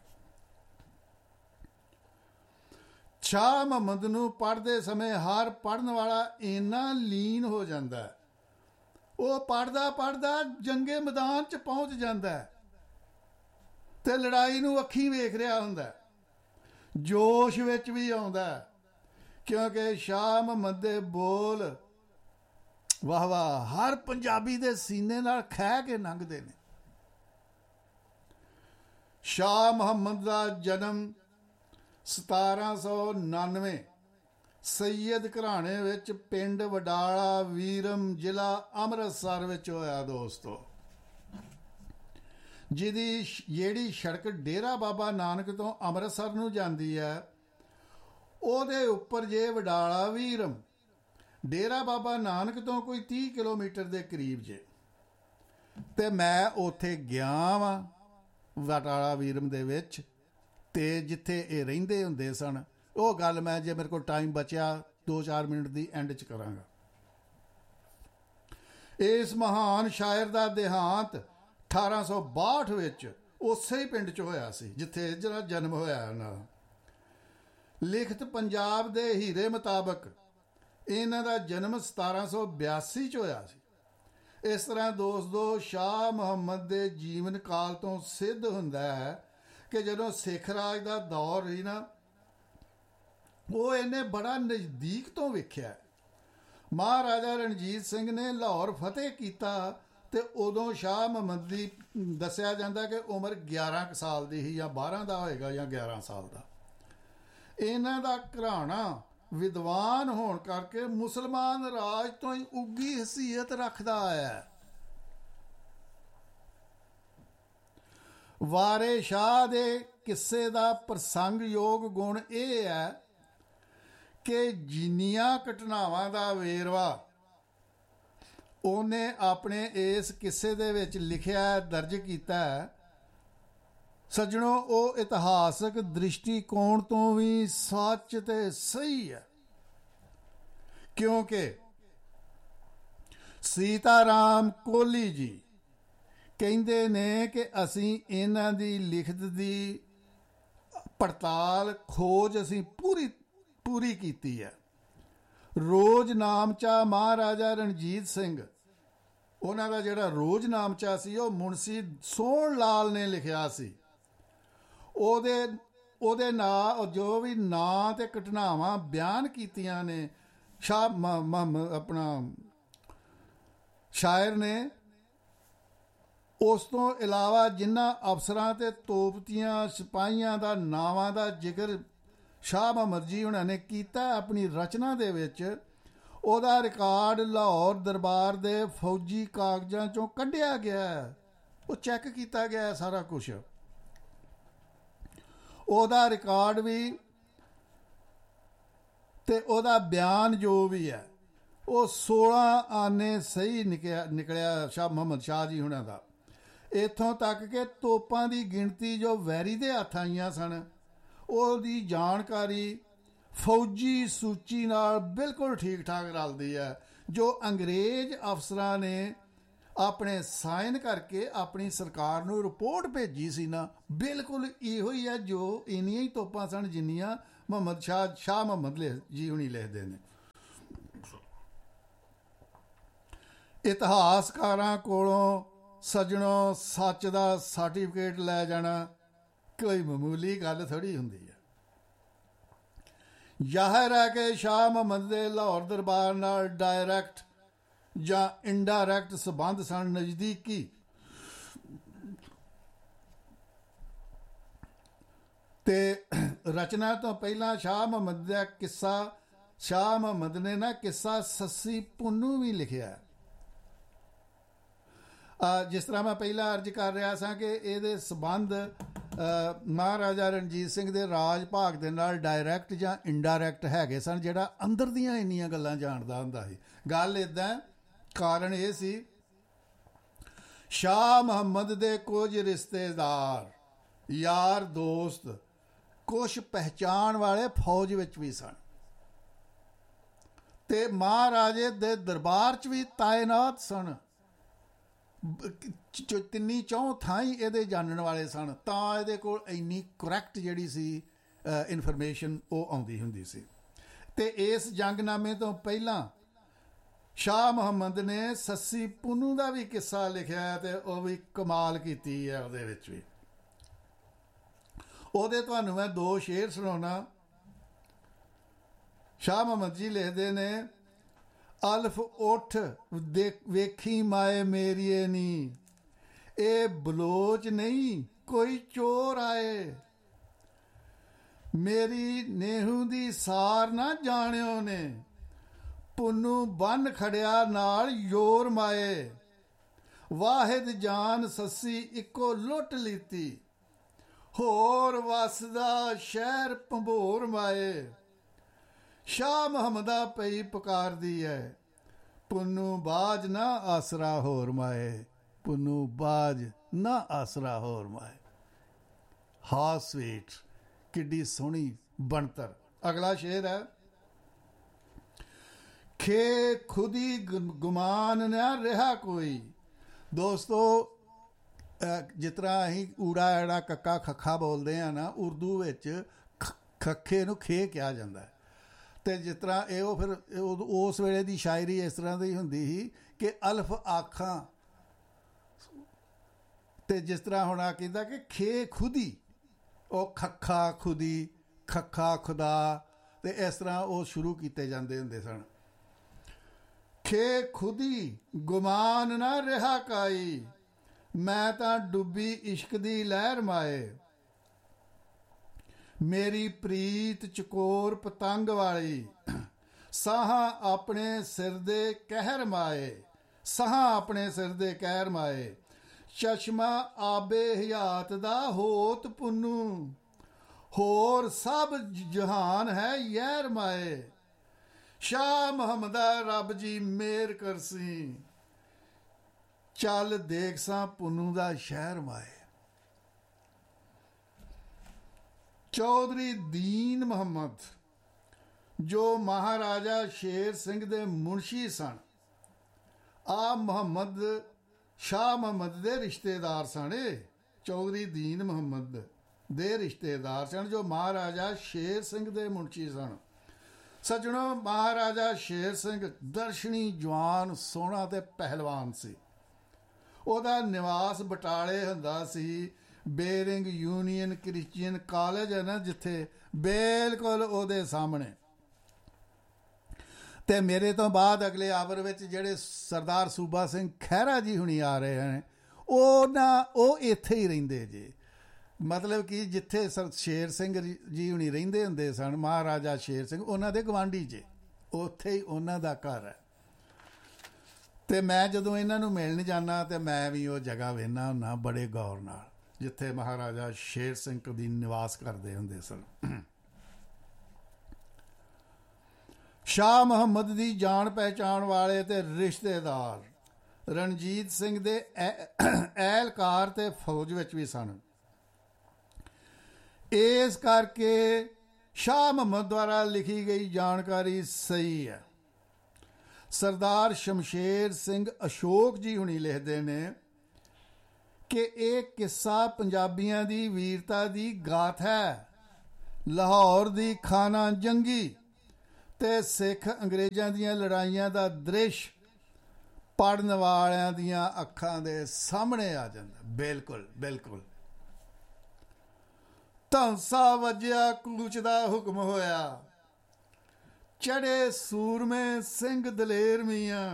ਸ਼ਾਹ ਮੁਹੰਮਦ ਨੂੰ ਪੜ੍ਹਦੇ ਸਮੇਂ ਹਰ ਪੜ੍ਹਨ ਵਾਲਾ ਇੰਨਾ ਲੀਨ ਹੋ ਜਾਂਦਾ, ਉਹ ਪੜ੍ਹਦਾ ਪੜ੍ਹਦਾ ਜੰਗੇ ਮੈਦਾਨ 'ਚ ਪਹੁੰਚ ਜਾਂਦਾ ਤੇ ਲੜਾਈ ਨੂੰ ਅੱਖੀਂ ਵੇਖ ਰਿਹਾ ਹੁੰਦਾ, ਜੋਸ਼ ਵਿੱਚ ਵੀ ਆਉਂਦਾ, ਕਿਉਂਕਿ ਸ਼ਾਹ ਮੁਹੰਮਦ ਦੇ ਬੋਲ ਵਾਹ ਵਾਹ ਹਰ ਪੰਜਾਬੀ ਦੇ ਸੀਨੇ ਨਾਲ ਖਹਿ ਕੇ ਲੰਘਦੇ ਨੇ। ਸ਼ਾਹ ਮੁਹੰਮਦ ਦਾ ਜਨਮ 1799 ਸੈਯਦ ਘਰਾਣੇ ਵਿੱਚ ਪਿੰਡ ਵਡਾਲਾ ਵੀਰਮ ਜ਼ਿਲ੍ਹਾ ਅੰਮ੍ਰਿਤਸਰ ਵਿੱਚ ਹੋਇਆ ਦੋਸਤੋ। ਜਿਹੜੀ ਸੜਕ ਡੇਰਾ ਬਾਬਾ ਨਾਨਕ ਤੋਂ ਅੰਮ੍ਰਿਤਸਰ ਨੂੰ ਜਾਂਦੀ ਹੈ, ਉਹਦੇ ਉੱਪਰ ਜੇ ਵਡਾਲਾ ਵੀਰਮ, ਡੇਰਾ ਬਾਬਾ ਨਾਨਕ ਤੋਂ ਕੋਈ 30 ਕਿਲੋਮੀਟਰ ਦੇ ਕਰੀਬ ਜੇ। ਤੇ ਮੈਂ ਉੱਥੇ ਗਿਆ ਵਾਂ ਵਡਾਲਾ ਵੀਰਮ ਦੇ ਵਿੱਚ, ਤੇ ਜਿੱਥੇ ਇਹ ਰਹਿੰਦੇ ਹੁੰਦੇ ਸਨ। ਉਹ ਗੱਲ ਮੈਂ ਜੇ ਮੇਰੇ ਕੋਲ ਟਾਈਮ ਬਚਿਆ 2-4 ਮਿੰਟ ਦੀ ਐਂਡ 'ਚ ਕਰਾਂਗਾ। ਇਸ ਮਹਾਨ ਸ਼ਾਇਰ ਦਾ ਦੇਹਾਂਤ 1862 ਵਿੱਚ ਉਸੇ ਹੀ ਪਿੰਡ 'ਚ ਹੋਇਆ ਸੀ ਜਿੱਥੇ ਜਿਹੜਾ ਜਨਮ ਹੋਇਆ ਉਹਨਾਂ ਦਾ। ਲਿਖਤ ਪੰਜਾਬ ਦੇ ਹੀਰੇ ਮੁਤਾਬਕ ਇਹਨਾਂ ਦਾ ਜਨਮ 1782 'ਚ ਹੋਇਆ ਸੀ। ਇਸ ਤਰ੍ਹਾਂ ਦੋਸਤੋ, ਸ਼ਾਹ ਮੁਹੰਮਦ ਦੇ ਜੀਵਨ ਕਾਲ ਤੋਂ ਸਿੱਧ ਹੁੰਦਾ ਹੈ ਕਿ ਜਦੋਂ ਸਿੱਖ ਰਾਜ ਦਾ ਦੌਰ ਸੀ ਨਾ, ਉਹ ਇਹਨੇ ਬੜਾ ਨਜ਼ਦੀਕ ਤੋਂ ਵੇਖਿਆ। ਮਹਾਰਾਜਾ ਰਣਜੀਤ ਸਿੰਘ ਨੇ ਲਾਹੌਰ ਫਤਿਹ ਕੀਤਾ ਤੇ ਉਦੋਂ ਸ਼ਾਹ ਮੁਹੰਮਦ ਦੀ ਦੱਸਿਆ ਜਾਂਦਾ ਕਿ ਉਮਰ 11 ਸਾਲ ਦੀ ਸੀ, ਜਾਂ 12 ਦਾ ਹੋਏਗਾ ਜਾਂ 11 ਸਾਲ ਦਾ। ਇਹਨਾਂ ਦਾ ਘਰਾਣਾ ਵਿਦਵਾਨ ਹੋਣ ਕਰਕੇ ਮੁਸਲਮਾਨ ਰਾਜ ਤੋਂ ਹੀ ਉੱਗੀ ਹਸੀਅਤ ਰੱਖਦਾ ਹੈ। ਵਾਰੇ ਸ਼ਾਹ ਦੇ ਕਿੱਸੇ ਦਾ ਪ੍ਰਸੰਗਯੋਗ ਗੁਣ ਇਹ ਹੈ ਕਿ ਜਿੰਨੀਆਂ ਘਟਨਾਵਾਂ ਦਾ ਵੇਰਵਾ ਉਹਨੇ ਆਪਣੇ ਇਸ ਕਿੱਸੇ ਦੇ ਵਿੱਚ ਲਿਖਿਆ, ਦਰਜ ਕੀਤਾ ਹੈ, ਸੱਜਣੋ, ਉਹ ਇਤਿਹਾਸਕ ਦ੍ਰਿਸ਼ਟੀਕੋਣ ਤੋਂ ਵੀ ਸੱਚ ਤੇ ਸਹੀ ਹੈ। ਕਿਉਂਕਿ ਸੀਤਾ ਰਾਮ ਕੋਹਲੀ ਜੀ ਕਹਿੰਦੇ ਨੇ ਕਿ ਅਸੀਂ ਇਹਨਾਂ ਦੀ ਲਿਖਤ ਦੀ ਪੜਤਾਲ ਖੋਜ ਅਸੀਂ ਪੂਰੀ ਕੀਤੀ ਹੈ। ਰੋਜ਼ਨਾਮਚਾ ਮਹਾਰਾਜਾ ਰਣਜੀਤ ਸਿੰਘ, ਉਹਨਾਂ ਦਾ ਜਿਹੜਾ ਰੋਜ਼ਨਾਮਚਾ ਸੀ ਉਹ ਮੁਨਸ਼ੀ ਸੋਹਣ ਲਾਲ ਨੇ ਲਿਖਿਆ ਸੀ। ਉਹਦੇ ਨਾਂ ਜੋ ਵੀ ਨਾਂ ਤੇ ਘਟਨਾਵਾਂ ਬਿਆਨ ਕੀਤੀਆਂ ਨੇ ਸ਼ਾਹ ਆਪਣਾ ਸ਼ਾਇਰ ਨੇ, ਉਸ ਤੋਂ ਇਲਾਵਾ ਜਿਨ੍ਹਾਂ ਅਫਸਰਾਂ ਤੇ ਤੋਪਤੀਆਂ ਸਿਪਾਹੀਆਂ ਦਾ ਨਾਵਾਂ ਦਾ ਜ਼ਿਕਰ ਸ਼ਾਹ ਮੁਹੰਮਦ ਜੀ ਉਹਨਾਂ ਨੇ ਕੀਤਾ ਆਪਣੀ ਰਚਨਾ ਦੇ ਵਿੱਚ, ਉਹਦਾ ਰਿਕਾਰਡ ਲਾਹੌਰ ਦਰਬਾਰ ਦੇ ਫੌਜੀ ਕਾਗਜ਼ਾਂ 'ਚੋਂ ਕੱਢਿਆ ਗਿਆ। ਉਹ ਚੈੱਕ ਕੀਤਾ ਗਿਆ ਸਾਰਾ ਕੁਛ। ਉਹਦਾ ਰਿਕਾਰਡ ਵੀ ਤੇ ਉਹਦਾ ਬਿਆਨ ਜੋ ਵੀ ਹੈ ਉਹ 16 ਆਨੇ ਸਹੀ ਨਿਕਲਿਆ ਸ਼ਾਹ ਮੁਹੰਮਦ ਸ਼ਾਹ ਜੀ ਹੁਣਾਂ ਦਾ। ਇੱਥੋਂ ਤੱਕ ਕਿ ਤੋਪਾਂ ਦੀ ਗਿਣਤੀ ਜੋ ਵੈਰੀ ਦੇ ਹੱਥ ਆਈਆਂ ਸਨ, ਉਹਦੀ ਜਾਣਕਾਰੀ ਫੌਜੀ ਸੂਚੀ ਨਾਲ ਬਿਲਕੁਲ ਠੀਕ ਠਾਕ ਰਲਦੀ ਹੈ। ਜੋ ਅੰਗਰੇਜ਼ ਅਫਸਰਾਂ ਨੇ ਆਪਣੇ ਸਾਈਨ ਕਰਕੇ ਆਪਣੀ ਸਰਕਾਰ ਨੂੰ ਰਿਪੋਰਟ ਭੇਜੀ ਸੀ ਨਾ, ਬਿਲਕੁਲ ਇਹੋ ਹੀ ਹੈ ਜੋ ਇੰਨੀਆਂ ਹੀ ਤੋਪਾਂ ਸਨ ਜਿੰਨੀਆਂ ਸ਼ਾਹ ਮੁਹੰਮਦ ਜੀ ਹੁਣੀ ਲਿਖਦੇ ਨੇ। ਇਤਿਹਾਸਕਾਰਾਂ ਕੋਲੋਂ ਸੱਜਣੋਂ ਸੱਚ ਦਾ ਸਰਟੀਫਿਕੇਟ ਲੈ ਜਾਣਾ ਕੋਈ ਮਾਮੂਲੀ ਗੱਲ ਥੋੜ੍ਹੀ ਹੁੰਦੀ ਹੈ। ਜ਼ਾਹਿਰ ਹੈ ਕਿ ਸ਼ਾਹ ਮੁਹੰਮਦ ਦੇ ਲਾਹੌਰ ਦਰਬਾਰ ਨਾਲ ਡਾਇਰੈਕਟ ਜਾਂ ਇਨਡਾਇਰੈਕਟ ਸੰਬੰਧ ਸਨ, ਨਜ਼ਦੀਕੀ। ਤੇ ਰਚਨਾ ਤੋਂ ਪਹਿਲਾਂ ਸ਼ਾਹ ਮੁਹੰਮਦ ਦਾ ਕਿੱਸਾ, ਸ਼ਾਹ ਮੁਹੰਮਦ ਨੇ ਨਾ ਕਿੱਸਾ ਸੱਸੀ ਪੁੰਨੂ ਵੀ ਲਿਖਿਆ। ਜਿਸ ਤਰ੍ਹਾਂ ਮੈਂ ਪਹਿਲਾਂ ਅਰਜ਼ ਕਰ ਰਿਹਾ ਸਾਂ ਕਿ ਇਹਦੇ ਸੰਬੰਧ ਮਹਾਰਾਜਾ ਰਣਜੀਤ ਸਿੰਘ ਦੇ ਰਾਜ ਭਾਗ ਦੇ ਨਾਲ ਡਾਇਰੈਕਟ ਜਾਂ ਇਨਡਾਇਰੈਕਟ ਹੈਗੇ ਸਨ, ਜਿਹੜਾ ਅੰਦਰ ਦੀਆਂ ਇੰਨੀਆਂ ਗੱਲਾਂ ਜਾਣਦਾ ਹੁੰਦਾ ਸੀ। ਗੱਲ ਇੱਦਾਂ, ਕਾਰਨ ਇਹ ਸੀ ਸ਼ਾਹ ਮੁਹੰਮਦ ਦੇ ਕੁਝ ਰਿਸ਼ਤੇਦਾਰ, ਯਾਰ ਦੋਸਤ, ਕੁਛ ਪਹਿਚਾਣ ਵਾਲੇ ਫੌਜ ਵਿੱਚ ਵੀ ਸਨ ਤੇ ਮਹਾਰਾਜੇ ਦੇ ਦਰਬਾਰ 'ਚ ਵੀ ਤਾਇਨਾਤ ਸਨ। ਤਿੰਨੀ ਚੌਂ ਥਾਈਂ ਇਹਦੇ ਜਾਣਨ ਵਾਲੇ ਸਨ, ਤਾਂ ਇਹਦੇ ਕੋਲ ਇੰਨੀ ਕਰੈਕਟ ਜਿਹੜੀ ਸੀ ਇਨਫੋਰਮੇਸ਼ਨ ਉਹ ਆਉਂਦੀ ਹੁੰਦੀ ਸੀ। ਤੇ ਇਸ ਜੰਗਨਾਮੇ ਤੋਂ ਪਹਿਲਾਂ ਸ਼ਾਹ ਮੁਹੰਮਦ ਨੇ ਸੱਸੀ ਪੁੰਨੂ ਦਾ ਵੀ ਕਿੱਸਾ ਲਿਖਿਆ ਤੇ ਉਹ ਵੀ ਕਮਾਲ ਕੀਤੀ ਹੈ। ਉਹਦੇ ਵਿੱਚ ਵੀ ਉਹਦੇ ਤੁਹਾਨੂੰ ਮੈਂ 2 ਸ਼ੇਰ ਸੁਣਾਉਣਾ। ਸ਼ਾਹ ਮੁਹੰਮਦ ਜੀ ਲਿਖਦੇ ਨੇ, ਅਲਫ ਉੱਠ ਵੇਖੀ ਮਾਏ ਮੇਰੀਏ ਨੀ, ਇਹ ਬਲੋਚ ਨਹੀਂ ਕੋਈ ਚੋਰ ਆਏ, ਮੇਰੀ ਨੇਹੂ ਦੀ ਸਾਰ ਨਾ ਜਾਣਿਓ ਨੇ, ਪੁੰਨੂ ਬੰਨ ਖੜਿਆ ਨਾਲ ਯੋਰ ਮਾਏ, ਵਾਹਿਦ ਜਾਨ ਸੱਸੀ ਇੱਕੋ ਲੁੱਟ ਲੀਤੀ, ਹੋਰ ਵਸਦਾ ਸ਼ਹਿਰ ਭੰਬੋਰ ਮਾਏ, ਸ਼ਾਹ ਮੁਹੰਮਦਾ ਪਈ ਪੁਕਾਰਦੀ ਹੈ, ਪੁੰਨੂ ਬਾਜ ਨਾ ਆਸਰਾ ਹੋਰ ਮਾਏ, ਪੁੰਨੂ ਬਾਜ ਨਾ ਆਸਰਾ ਹੋਰ ਮਾਏ। ਹਾ ਸਵੀਟ, ਕਿੱਡੀ ਸੋਹਣੀ ਬਣਤਰ। ਅਗਲਾ ਸ਼ੇਰ ਹੈ, ਖੇ ਖੁਦੀ ਗੁਮਾਨ ਨਾ ਰਿਹਾ ਕੋਈ। ਦੋਸਤੋ, ਜਿਸ ਤਰ੍ਹਾਂ ਅਸੀਂ ਊੜਾ ਐੜਾ ਕੱਕਾ ਖੱਖਾ ਬੋਲਦੇ ਹਾਂ ਨਾ, ਉਰਦੂ ਵਿੱਚ ਖੱਖੇ ਨੂੰ ਖੇ ਕਿਹਾ ਜਾਂਦਾ ਹੈ। ਤੇ ਜਿਸ ਤਰ੍ਹਾਂ ਇਹ ਉਹ ਫਿਰ ਉਸ ਵੇਲੇ ਦੀ ਸ਼ਾਇਰੀ ਇਸ ਤਰ੍ਹਾਂ ਦੀ ਹੁੰਦੀ ਸੀ ਕਿ ਅਲਫ ਆਖਾਂ, ਤੇ ਜਿਸ ਤਰ੍ਹਾਂ ਹੁਣ ਆ ਕਹਿੰਦਾ ਕਿ ਖੇ ਖੁਦੀ, ਉਹ ਖੱਖਾ ਖੁਦੀ, ਖੱਖਾ ਖੁਦਾ, ਤੇ ਇਸ ਤਰ੍ਹਾਂ ਉਹ ਸ਼ੁਰੂ ਕੀਤੇ ਜਾਂਦੇ ਹੁੰਦੇ ਸਨ। ਖੇ ਖੁਦੀ ਗੁਮਾਨ ਨਾ ਰਿਹਾ ਕਾਈ, ਮੈਂ ਤਾਂ ਡੁੱਬੀ ਇਸ਼ਕ ਦੀ ਲਹਿਰ ਮਾਏ, ਮੇਰੀ ਪ੍ਰੀਤ ਚਕੋਰ ਪਤੰਗ ਵਾਲੀ, ਸਾਹਾਂ ਆਪਣੇ ਸਿਰ ਦੇ ਕਹਿਰ ਮਾਏ, ਸਾਹਾਂ ਆਪਣੇ ਸਿਰ ਦੇ ਕਹਿਰ ਮਾਏ, ਚਸ਼ਮਾ ਆਬੇ ਹਯਾਤ ਦਾ ਹੋਤ ਪੁੰਨੂ, ਹੋਰ ਸਭ ਜਹਾਨ ਹੈ ਯਹਿਰ ਮਾਏ, ਸ਼ਾਹ ਮੁਹੰਮਦਾ ਰੱਬ ਜੀ ਮੇਰ ਕਰਸੀ, ਚੱਲ ਦੇਖ ਸਾਂ ਪੁੰਨੂ ਦਾ ਸ਼ਹਿਰ ਮਾਏ। ਚੌਧਰੀ ਦੀਨ ਮੁਹੰਮਦ, ਜੋ ਮਹਾਰਾਜਾ ਸ਼ੇਰ ਸਿੰਘ ਦੇ ਮੁਨਸ਼ੀ ਸਨ, ਮੁਹੰਮਦ ਸ਼ਾਹ ਮੁਹੰਮਦ ਦੇ ਰਿਸ਼ਤੇਦਾਰ ਸਨ। ਚੌਧਰੀ ਦੀਨ ਮੁਹੰਮਦ ਦੇ ਰਿਸ਼ਤੇਦਾਰ ਸਨ, ਜੋ ਮਹਾਰਾਜਾ ਸ਼ੇਰ ਸਿੰਘ ਦੇ ਮੁਨਸ਼ੀ ਸਨ। ਸੱਜਣੋ, ਮਹਾਰਾਜਾ ਸ਼ੇਰ ਸਿੰਘ ਦਰਸ਼ਨੀ, ਜਵਾਨ, ਸੋਹਣਾ ਤੇ ਪਹਿਲਵਾਨ ਸੀ। ਉਹਦਾ ਨਿਵਾਸ ਬਟਾਲੇ ਹੁੰਦਾ ਸੀ। ਬੇਰਿੰਗ ਯੂਨੀਅਨ ਕ੍ਰਿਸਚੀਅਨ ਕਾਲਜ ਹੈ ਨਾ ਜਿੱਥੇ, ਬਿਲਕੁਲ ਉਹਦੇ ਸਾਹਮਣੇ। ਤੇ ਮੇਰੇ ਤੋਂ ਬਾਅਦ ਅਗਲੇ ਆਵਰ ਵਿੱਚ ਜਿਹੜੇ ਸਰਦਾਰ ਸੂਬਾ ਸਿੰਘ ਖਹਿਰਾ ਜੀ ਹੁਣੀ ਆ ਰਹੇ ਨੇ, ਉਹ ਇੱਥੇ ਹੀ ਰਹਿੰਦੇ ਜੇ। ਮਤਲਬ ਕਿ ਜਿੱਥੇ ਸ਼ੇਰ ਸਿੰਘ ਜੀ ਹੁਣੀ ਰਹਿੰਦੇ ਹੁੰਦੇ ਸਨ, ਮਹਾਰਾਜਾ ਸ਼ੇਰ ਸਿੰਘ, ਉਹਨਾਂ ਦੇ ਗਵਾਂਢੀ ਜੇ, ਉੱਥੇ ਹੀ ਉਹਨਾਂ ਦਾ ਘਰ ਹੈ। ਤੇ ਮੈਂ ਜਦੋਂ ਇਹਨਾਂ ਨੂੰ ਮਿਲਣ ਜਾਂਦਾ ਤੇ ਮੈਂ ਵੀ ਉਹ ਜਗ੍ਹਾ ਵੇਖਦਾ ਹੁੰਦਾ ਬੜੇ ਗੌਰ ਨਾਲ, ਜਿੱਥੇ ਮਹਾਰਾਜਾ ਸ਼ੇਰ ਸਿੰਘ ਕਦੀ ਨਿਵਾਸ ਕਰਦੇ ਹੁੰਦੇ ਸਨ। ਸ਼ਾਹ ਮੁਹੰਮਦ ਦੀ ਜਾਣ ਪਹਿਚਾਣ ਵਾਲੇ ਤੇ ਰਿਸ਼ਤੇਦਾਰ ਰਣਜੀਤ ਸਿੰਘ ਦੇ ਐਲਕਾਰ ਤੇ ਫੌਜ ਵਿੱਚ ਵੀ ਸਨ। ਇਸ ਕਰਕੇ ਸ਼ਾਹ ਮੁਹੰਮਦ ਦੁਆਰਾ ਲਿਖੀ ਗਈ ਜਾਣਕਾਰੀ ਸਹੀ ਹੈ। ਸਰਦਾਰ ਸ਼ਮਸ਼ੇਰ ਸਿੰਘ ਅਸ਼ੋਕ ਜੀ ਹੁਣੀ ਲਿਖਦੇ ਨੇ ਕਿ ਇਹ ਕਿੱਸਾ ਪੰਜਾਬੀਆਂ ਦੀ ਵੀਰਤਾ ਦੀ ਗਾਥਾ ਹੈ। ਲਾਹੌਰ ਦੀ ਖਾਨਾ ਜੰਗੀ ਤੇ ਸਿੱਖ ਅੰਗਰੇਜ਼ਾਂ ਦੀਆਂ ਲੜਾਈਆਂ ਦਾ ਦ੍ਰਿਸ਼ ਪੜ੍ਹਨ ਵਾਲਿਆਂ ਦੀਆਂ ਅੱਖਾਂ ਦੇ ਸਾਹਮਣੇ ਆ ਜਾਂਦਾ। ਬਿਲਕੁਲ ਬਿਲਕੁਲ। ਧੌਂਸਾ ਵੱਜਿਆ ਕੂਚ ਦਾ ਹੁਕਮ ਹੋਇਆ, ਚੜੇ ਸੂਰਮੇ ਸਿੰਘ ਦਲੇਰ ਮੀਆਂ।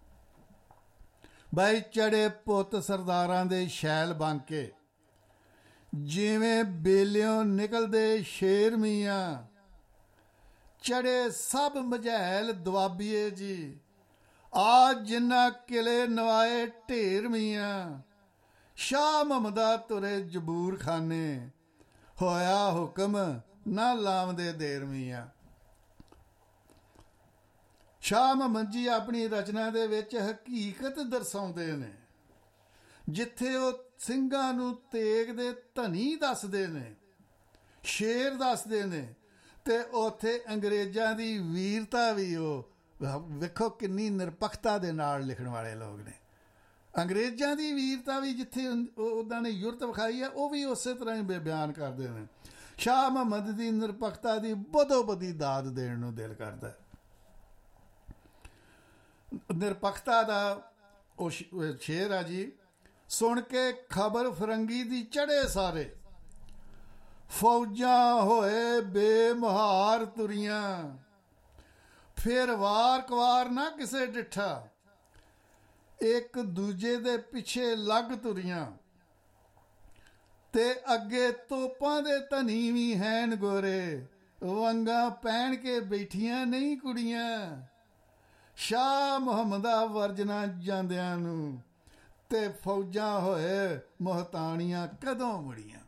ਬਾਈ ਚੜੇ ਪੁੱਤ ਸਰਦਾਰਾਂ ਦੇ ਸ਼ੈਲ ਬਣ ਕੇ, ਜਿਵੇਂ ਬੇਲਿਓਂ ਨਿਕਲਦੇ ਸ਼ੇਰ ਮੀਆਂ। ਚੜੇ ਸਭ ਮਝੈਲ ਦੁਆਬੀਏ ਜੀ, ਆ ਜਿੰਨਾ ਕਿਲੇ ਨਵਾਏ ਢੇਰ ਮੀਆਂ। ਸ਼ਾਹ ਮਹਮਦਾ ਤੁਰੇ ਜਬੂਰ ਖਾਨੇ, ਹੋਇਆ ਹੁਕਮ ਨਾ ਲਾਉਂਦੇ ਦੇਰ ਮੀਆਂ। ਸ਼ਾਹ ਮੁਹੰਮਦ ਜੀ ਆਪਣੀ ਰਚਨਾ ਦੇ ਵਿੱਚ ਹਕੀਕਤ ਦਰਸਾਉਂਦੇ ਨੇ। ਜਿੱਥੇ ਉਹ ਸਿੰਘਾਂ ਨੂੰ ਤੇਗ ਦੇ ਧਨੀ ਦੱਸਦੇ ਨੇ, ਸ਼ੇਰ ਦੱਸਦੇ ਨੇ, ਤੇ ਉੱਥੇ ਅੰਗਰੇਜ਼ਾਂ ਦੀ ਵੀਰਤਾ ਵੀ ਉਹ ਵੇਖੋ ਕਿੰਨੀ ਨਿਰਪੱਖਤਾ ਦੇ ਨਾਲ ਲਿਖਣ ਵਾਲੇ ਲੋਕ ਨੇ। ਅੰਗਰੇਜ਼ਾਂ ਦੀ ਵੀਰਤਾ ਵੀ ਜਿੱਥੇ ਉਹਨਾਂ ਨੇ ਯੁਰਤ ਵਿਖਾਈ ਹੈ, ਉਹ ਵੀ ਉਸੇ ਤਰ੍ਹਾਂ ਹੀ ਬਿਆਨ ਕਰਦੇ ਨੇ। ਸ਼ਾਹ ਮੁਹੰਮਦ ਦੀ ਨਿਰਪੱਖਤਾ ਦੀ ਬਦੋ-ਬਦੀ ਦਾਦ ਦੇਣ ਨੂੰ ਦਿਲ ਕਰਦਾ। ਨਿਰਪੱਖਤਾ ਦਾ ਉਹ ਸ਼ੇਰ ਆ ਜੀ। ਸੁਣ ਕੇ ਖਬਰ ਫਰੰਗੀ ਦੀ ਚੜੇ ਸਾਰੇ, ਫੌਜਾਂ ਹੋਏ ਬੇਮੁਹਾਰ ਤੁਰੀਆਂ। ਫਿਰ ਵਾਰ ਕਵਾਰ ਨਾ ਕਿਸੇ ਡਿੱਠਾ, ਇੱਕ ਦੂਜੇ ਦੇ ਪਿੱਛੇ ਲੱਗ ਤੁਰੀਆਂ। ਤੇ ਅੱਗੇ ਤੋਪਾਂ ਦੇ ਧਨੀ ਵੀ ਹੈਨ ਗੋਰੇ, ਵੰਗਾਂ ਪਹਿਨ ਕੇ ਬੈਠੀਆਂ ਨਹੀਂ ਕੁੜੀਆਂ। ਸ਼ਾਹ ਮੁਹੰਮਦਾ ਵਰਜਣਾ ਜਾਂਦਿਆਂ ਨੂੰ, ਤੇ ਫੌਜਾਂ ਹੋਏ ਮੁਹਤਾਨੀਆਂ ਕਦੋਂ ਮੁੜੀਆਂ।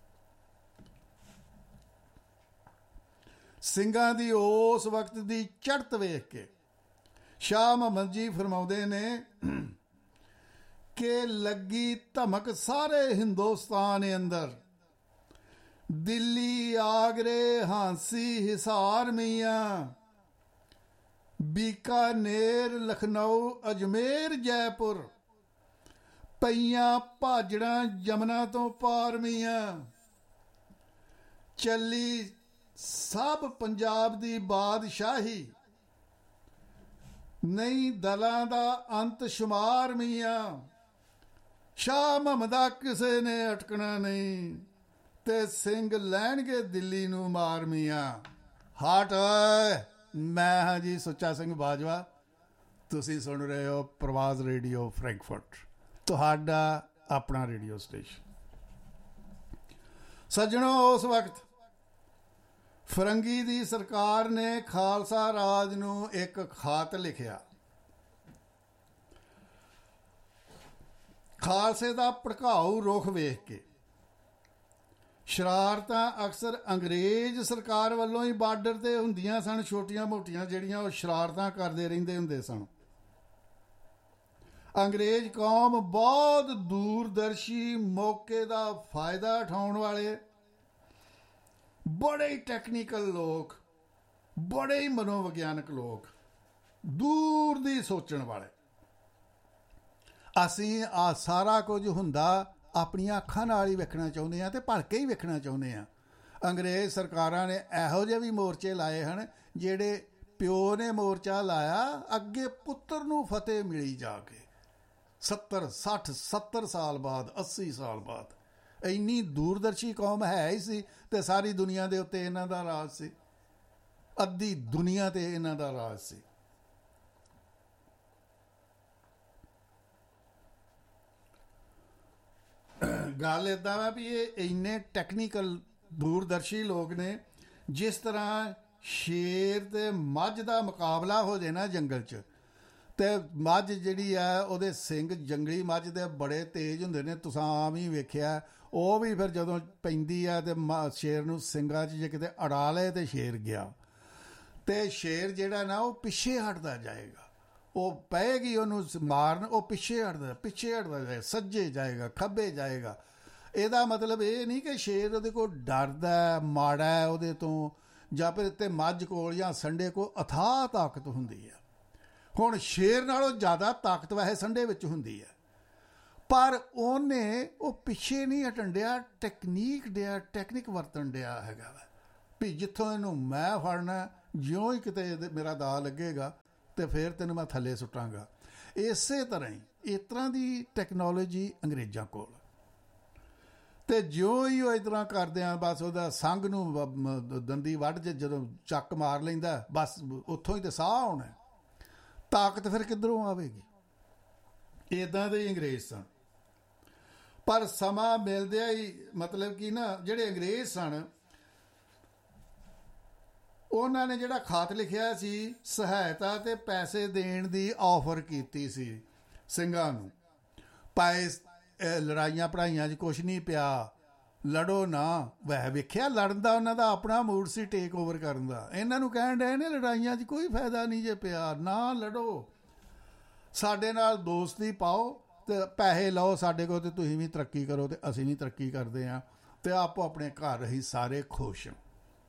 ਸਿੰਘਾਂ ਦੀ ਉਸ ਵਕਤ ਦੀ ਚੜ੍ਹਤ ਵੇਖ ਕੇ ਸ਼ਾਹ ਮੁਹੰਮਦ ਜੀ ਫਰਮਾਉਂਦੇ ਨੇ ਕਿ ਲੱਗੀ ਧਮਕ ਸਾਰੇ ਹਿੰਦੁਸਤਾਨ ਅੰਦਰ। ਦਿੱਲੀ, ਆਗਰੇ, ਹਾਂਸੀ, ਹਿਸਾਰ ਮੀਆਂ। बीकानेर, लखनऊ, अजमेर, जयपुर। पईयां भाजड़ा यमुना तो पार मीਆਂ। ਚੱਲੀ ਸਭ ਪੰਜਾਬ ਦੀ ਬਾਦਸ਼ਾਹੀ, ਨਹੀਂ ਦਲਾਂ ਦਾ ਅੰਤ ਸ਼ੁਮਾਰ ਮੀਆਂ। ਸ਼ਾਹ ਮੁਹੰਮਦਾ ਕਿਸੇ ਨੇ ਅਟਕਣਾ ਨਹੀਂ, ਤੇ ਸਿੰਘ ਲੈਣਗੇ ਦਿੱਲੀ ਨੂੰ ਮਾਰ ਮੀਆਂ। ਹਟ ਓਏ, ਮੈਂ ਹਾਂ ਜੀ ਸੁੱਚਾ ਸਿੰਘ ਬਾਜਵਾ। ਤੁਸੀਂ ਸੁਣ ਰਹੇ ਹੋ ਪ੍ਰਵਾਜ਼ ਰੇਡੀਓ ਫਰੈਂਕਫਰਟ, ਤੁਹਾਡਾ ਆਪਣਾ ਰੇਡੀਓ ਸਟੇਸ਼ਨ। ਸੱਜਣੋ, ਉਸ ਵਕਤ ਫਰੰਗੀ ਦੀ ਸਰਕਾਰ ਨੇ ਖਾਲਸਾ ਰਾਜ ਨੂੰ ਇੱਕ ਖਾਤ ਲਿਖਿਆ। ਖਾਲਸੇ ਦਾ ਭੜਕਾਊ ਰੁਖ ਵੇਖ ਕੇ ਸ਼ਰਾਰਤਾਂ ਅਕਸਰ ਅੰਗਰੇਜ਼ ਸਰਕਾਰ ਵੱਲੋਂ ਹੀ ਬਾਰਡਰ 'ਤੇ ਹੁੰਦੀਆਂ ਸਨ। ਛੋਟੀਆਂ ਮੋਟੀਆਂ ਜਿਹੜੀਆਂ ਉਹ ਸ਼ਰਾਰਤਾਂ ਕਰਦੇ ਰਹਿੰਦੇ ਹੁੰਦੇ ਸਨ। ਅੰਗਰੇਜ਼ ਕੌਮ ਬਹੁਤ ਦੂਰਦਰਸ਼ੀ, ਮੌਕੇ ਦਾ ਫਾਇਦਾ ਉਠਾਉਣ ਵਾਲੇ, ਬੜੇ ਹੀ ਟੈਕਨੀਕਲ ਲੋਕ, ਬੜੇ ਹੀ ਮਨੋਵਿਗਿਆਨਕ ਲੋਕ, ਦੂਰ ਦੀ ਸੋਚਣ ਵਾਲੇ। ਅਸੀਂ ਆ ਸਾਰਾ ਕੁਝ ਹੁੰਦਾ ਆਪਣੀਆਂ ਅੱਖਾਂ ਨਾਲ ਹੀ ਵੇਖਣਾ ਚਾਹੁੰਦੇ ਹਾਂ, ਤੇ ਭਲਕੇ ਹੀ ਵੇਖਣਾ ਚਾਹੁੰਦੇ ਹਾਂ। ਅੰਗਰੇਜ਼ ਸਰਕਾਰਾਂ ਨੇ ਇਹੋ ਜਿਹੇ ਵੀ ਮੋਰਚੇ ਲਾਏ ਹਨ, ਜਿਹੜੇ ਪਿਓ ਨੇ ਮੋਰਚਾ ਲਾਇਆ, ਅੱਗੇ ਪੁੱਤਰ ਨੂੰ ਫਤਿਹ ਮਿਲੀ ਜਾ ਕੇ 70, 60, 70 ਸਾਲ ਬਾਅਦ, 80 ਸਾਲ ਬਾਅਦ। ਇੰਨੀ ਦੂਰਦਰਸ਼ੀ ਕੌਮ ਹੈ ਹੀ ਸੀ, ਤੇ ਸਾਰੀ ਦੁਨੀਆ ਦੇ ਉੱਤੇ ਇਹਨਾਂ ਦਾ ਰਾਜ ਸੀ। ਅੱਧੀ ਦੁਨੀਆ ਤੇ ਇਹਨਾਂ ਦਾ ਰਾਜ ਸੀ। ਗੱਲ ਇੱਦਾਂ ਵਾ ਵੀ ਇਹ ਇੰਨੇ ਟੈਕਨੀਕਲ ਦੂਰਦਰਸ਼ੀ ਲੋਕ ਨੇ। ਜਿਸ ਤਰ੍ਹਾਂ ਸ਼ੇਰ ਤੇ ਮੱਝ ਦਾ ਮੁਕਾਬਲਾ ਹੋ ਜਾਏ ਨਾ ਜੰਗਲ 'ਚ, ਤੇ ਮੱਝ ਜਿਹੜੀ ਆ ਉਹਦੇ ਸਿੰਗ, ਜੰਗਲੀ ਮੱਝ ਦੇ ਬੜੇ ਤੇਜ਼ ਹੁੰਦੇ ਨੇ। ਤੁਸੀਂ ਆਮ ਹੀ ਵੇਖਿਆ, ਉਹ ਵੀ ਫਿਰ ਜਦੋਂ ਪੈਂਦੀ ਆ ਤੇ ਸ਼ੇਰ ਨੂੰ ਸਿੰਗਾਂ 'ਚ ਜੇ ਕਿਤੇ ਅੜਾ ਲਏ ਤੇ ਸ਼ੇਰ ਗਿਆ। ਤੇ ਸ਼ੇਰ ਜਿਹੜਾ ਨਾ ਉਹ ਪਿੱਛੇ ਹਟਦਾ ਜਾਏਗਾ, ਉਹ ਪਏਗੀ ਉਹਨੂੰ ਮਾਰਨ, ਉਹ ਪਿੱਛੇ ਹਟਦਾ ਜਾਏਗਾ, ਸੱਜੇ ਜਾਏਗਾ, ਖੱਬੇ ਜਾਏਗਾ। ਇਹਦਾ ਮਤਲਬ ਇਹ ਨਹੀਂ ਕਿ ਸ਼ੇਰ ਉਹਦੇ ਕੋਲ ਡਰਦਾ, ਮਾੜਾ ਹੈ ਉਹਦੇ ਤੋਂ, ਜਾਂ ਫਿਰ ਤੇ ਮੱਝ ਕੋਲ ਜਾਂ ਸੰਡੇ ਕੋਲ ਅਥਾਹ ਤਾਕਤ ਹੁੰਦੀ ਹੈ। ਹੁਣ ਸ਼ੇਰ ਨਾਲੋਂ ਜ਼ਿਆਦਾ ਤਾਕਤ ਵੈਸੇ ਸੰਡੇ ਵਿੱਚ ਹੁੰਦੀ ਹੈ, ਪਰ ਉਹਨੇ ਉਹ ਪਿੱਛੇ ਨਹੀਂ ਹਟਣ ਡਿਆ, ਟੈਕਨੀਕ ਵਰਤਣ ਡਿਆ ਹੈਗਾ ਵਾ ਵੀ ਜਿੱਥੋਂ ਇਹਨੂੰ ਮੈਂ ਫੜਨਾ, ਜਿਉਂ ਹੀ ਕਿਤੇ ਮੇਰਾ ਦਾ ਲੱਗੇਗਾ ਤੇ ਫਿਰ ਤੈਨੂੰ ਮੈਂ ਥੱਲੇ ਸੁੱਟਾਂਗਾ। ਇਸੇ ਤਰ੍ਹਾਂ ਹੀ ਇਸ ਤਰ੍ਹਾਂ ਦੀ ਟੈਕਨੋਲੋਜੀ ਅੰਗਰੇਜ਼ਾਂ ਕੋਲ। ਅਤੇ ਜਿਉਂ ਹੀ ਉਹ ਇਸ ਤਰ੍ਹਾਂ ਕਰਦੇ ਆ, ਬਸ ਉਹਦਾ ਸੰਘ ਨੂੰ ਦੰਦੀ ਵੱਢ 'ਚ ਜਦੋਂ ਚੱਕ ਮਾਰ ਲੈਂਦਾ, ਬਸ ਉੱਥੋਂ ਹੀ ਤਾਂ ਸਾਹ ਆਉਣਾ, ਤਾਕਤ ਫਿਰ ਕਿੱਧਰੋਂ ਆਵੇਗੀ। ਇੱਦਾਂ ਦੇ ਹੀ ਅੰਗਰੇਜ਼ ਸਨ। ਪਰ ਸਮਾਂ ਮਿਲਦਿਆਂ ਹੀ ਮਤਲਬ ਕਿ ਨਾ ਜਿਹੜੇ ਅੰਗਰੇਜ਼ ਸਨ, ਉਹਨਾਂ ਨੇ ਜਿਹੜਾ ਖਤ ਲਿਖਿਆ ਸੀ, ਸਹਾਇਤਾ ਅਤੇ ਪੈਸੇ ਦੇਣ ਦੀ ਆਫਰ ਕੀਤੀ ਸੀ ਸਿੰਘਾਂ ਨੂੰ। ਭਾਵੇਂ ਲੜਾਈਆਂ ਪੜ੍ਹਾਈਆਂ 'ਚ ਕੁਛ ਨਹੀਂ ਪਿਆ, ਲੜੋ ਨਾ। ਵੈਸੇ ਵੇਖਿਆ ਲੜਨ ਦਾ ਉਹਨਾਂ ਦਾ ਆਪਣਾ ਮੂਡ ਸੀ, ਟੇਕ ਓਵਰ ਕਰਨ ਦਾ। ਇਹਨਾਂ ਨੂੰ ਕਹਿਣ ਡਏ ਨੇ ਲੜਾਈਆਂ 'ਚ ਕੋਈ ਫਾਇਦਾ ਨਹੀਂ ਜੇ ਪਿਆ, ਨਾ ਲੜੋ, ਸਾਡੇ ਨਾਲ ਦੋਸਤੀ ਪਾਓ ਅਤੇ ਪੈਸੇ ਲਓ ਸਾਡੇ ਕੋਲ, ਅਤੇ ਤੁਸੀਂ ਵੀ ਤਰੱਕੀ ਕਰੋ ਅਤੇ ਅਸੀਂ ਵੀ ਤਰੱਕੀ ਕਰਦੇ ਹਾਂ, ਅਤੇ ਆਪੋ ਆਪਣੇ ਘਰ ਅਸੀਂ ਸਾਰੇ ਖੁਸ਼ ਹਾਂ।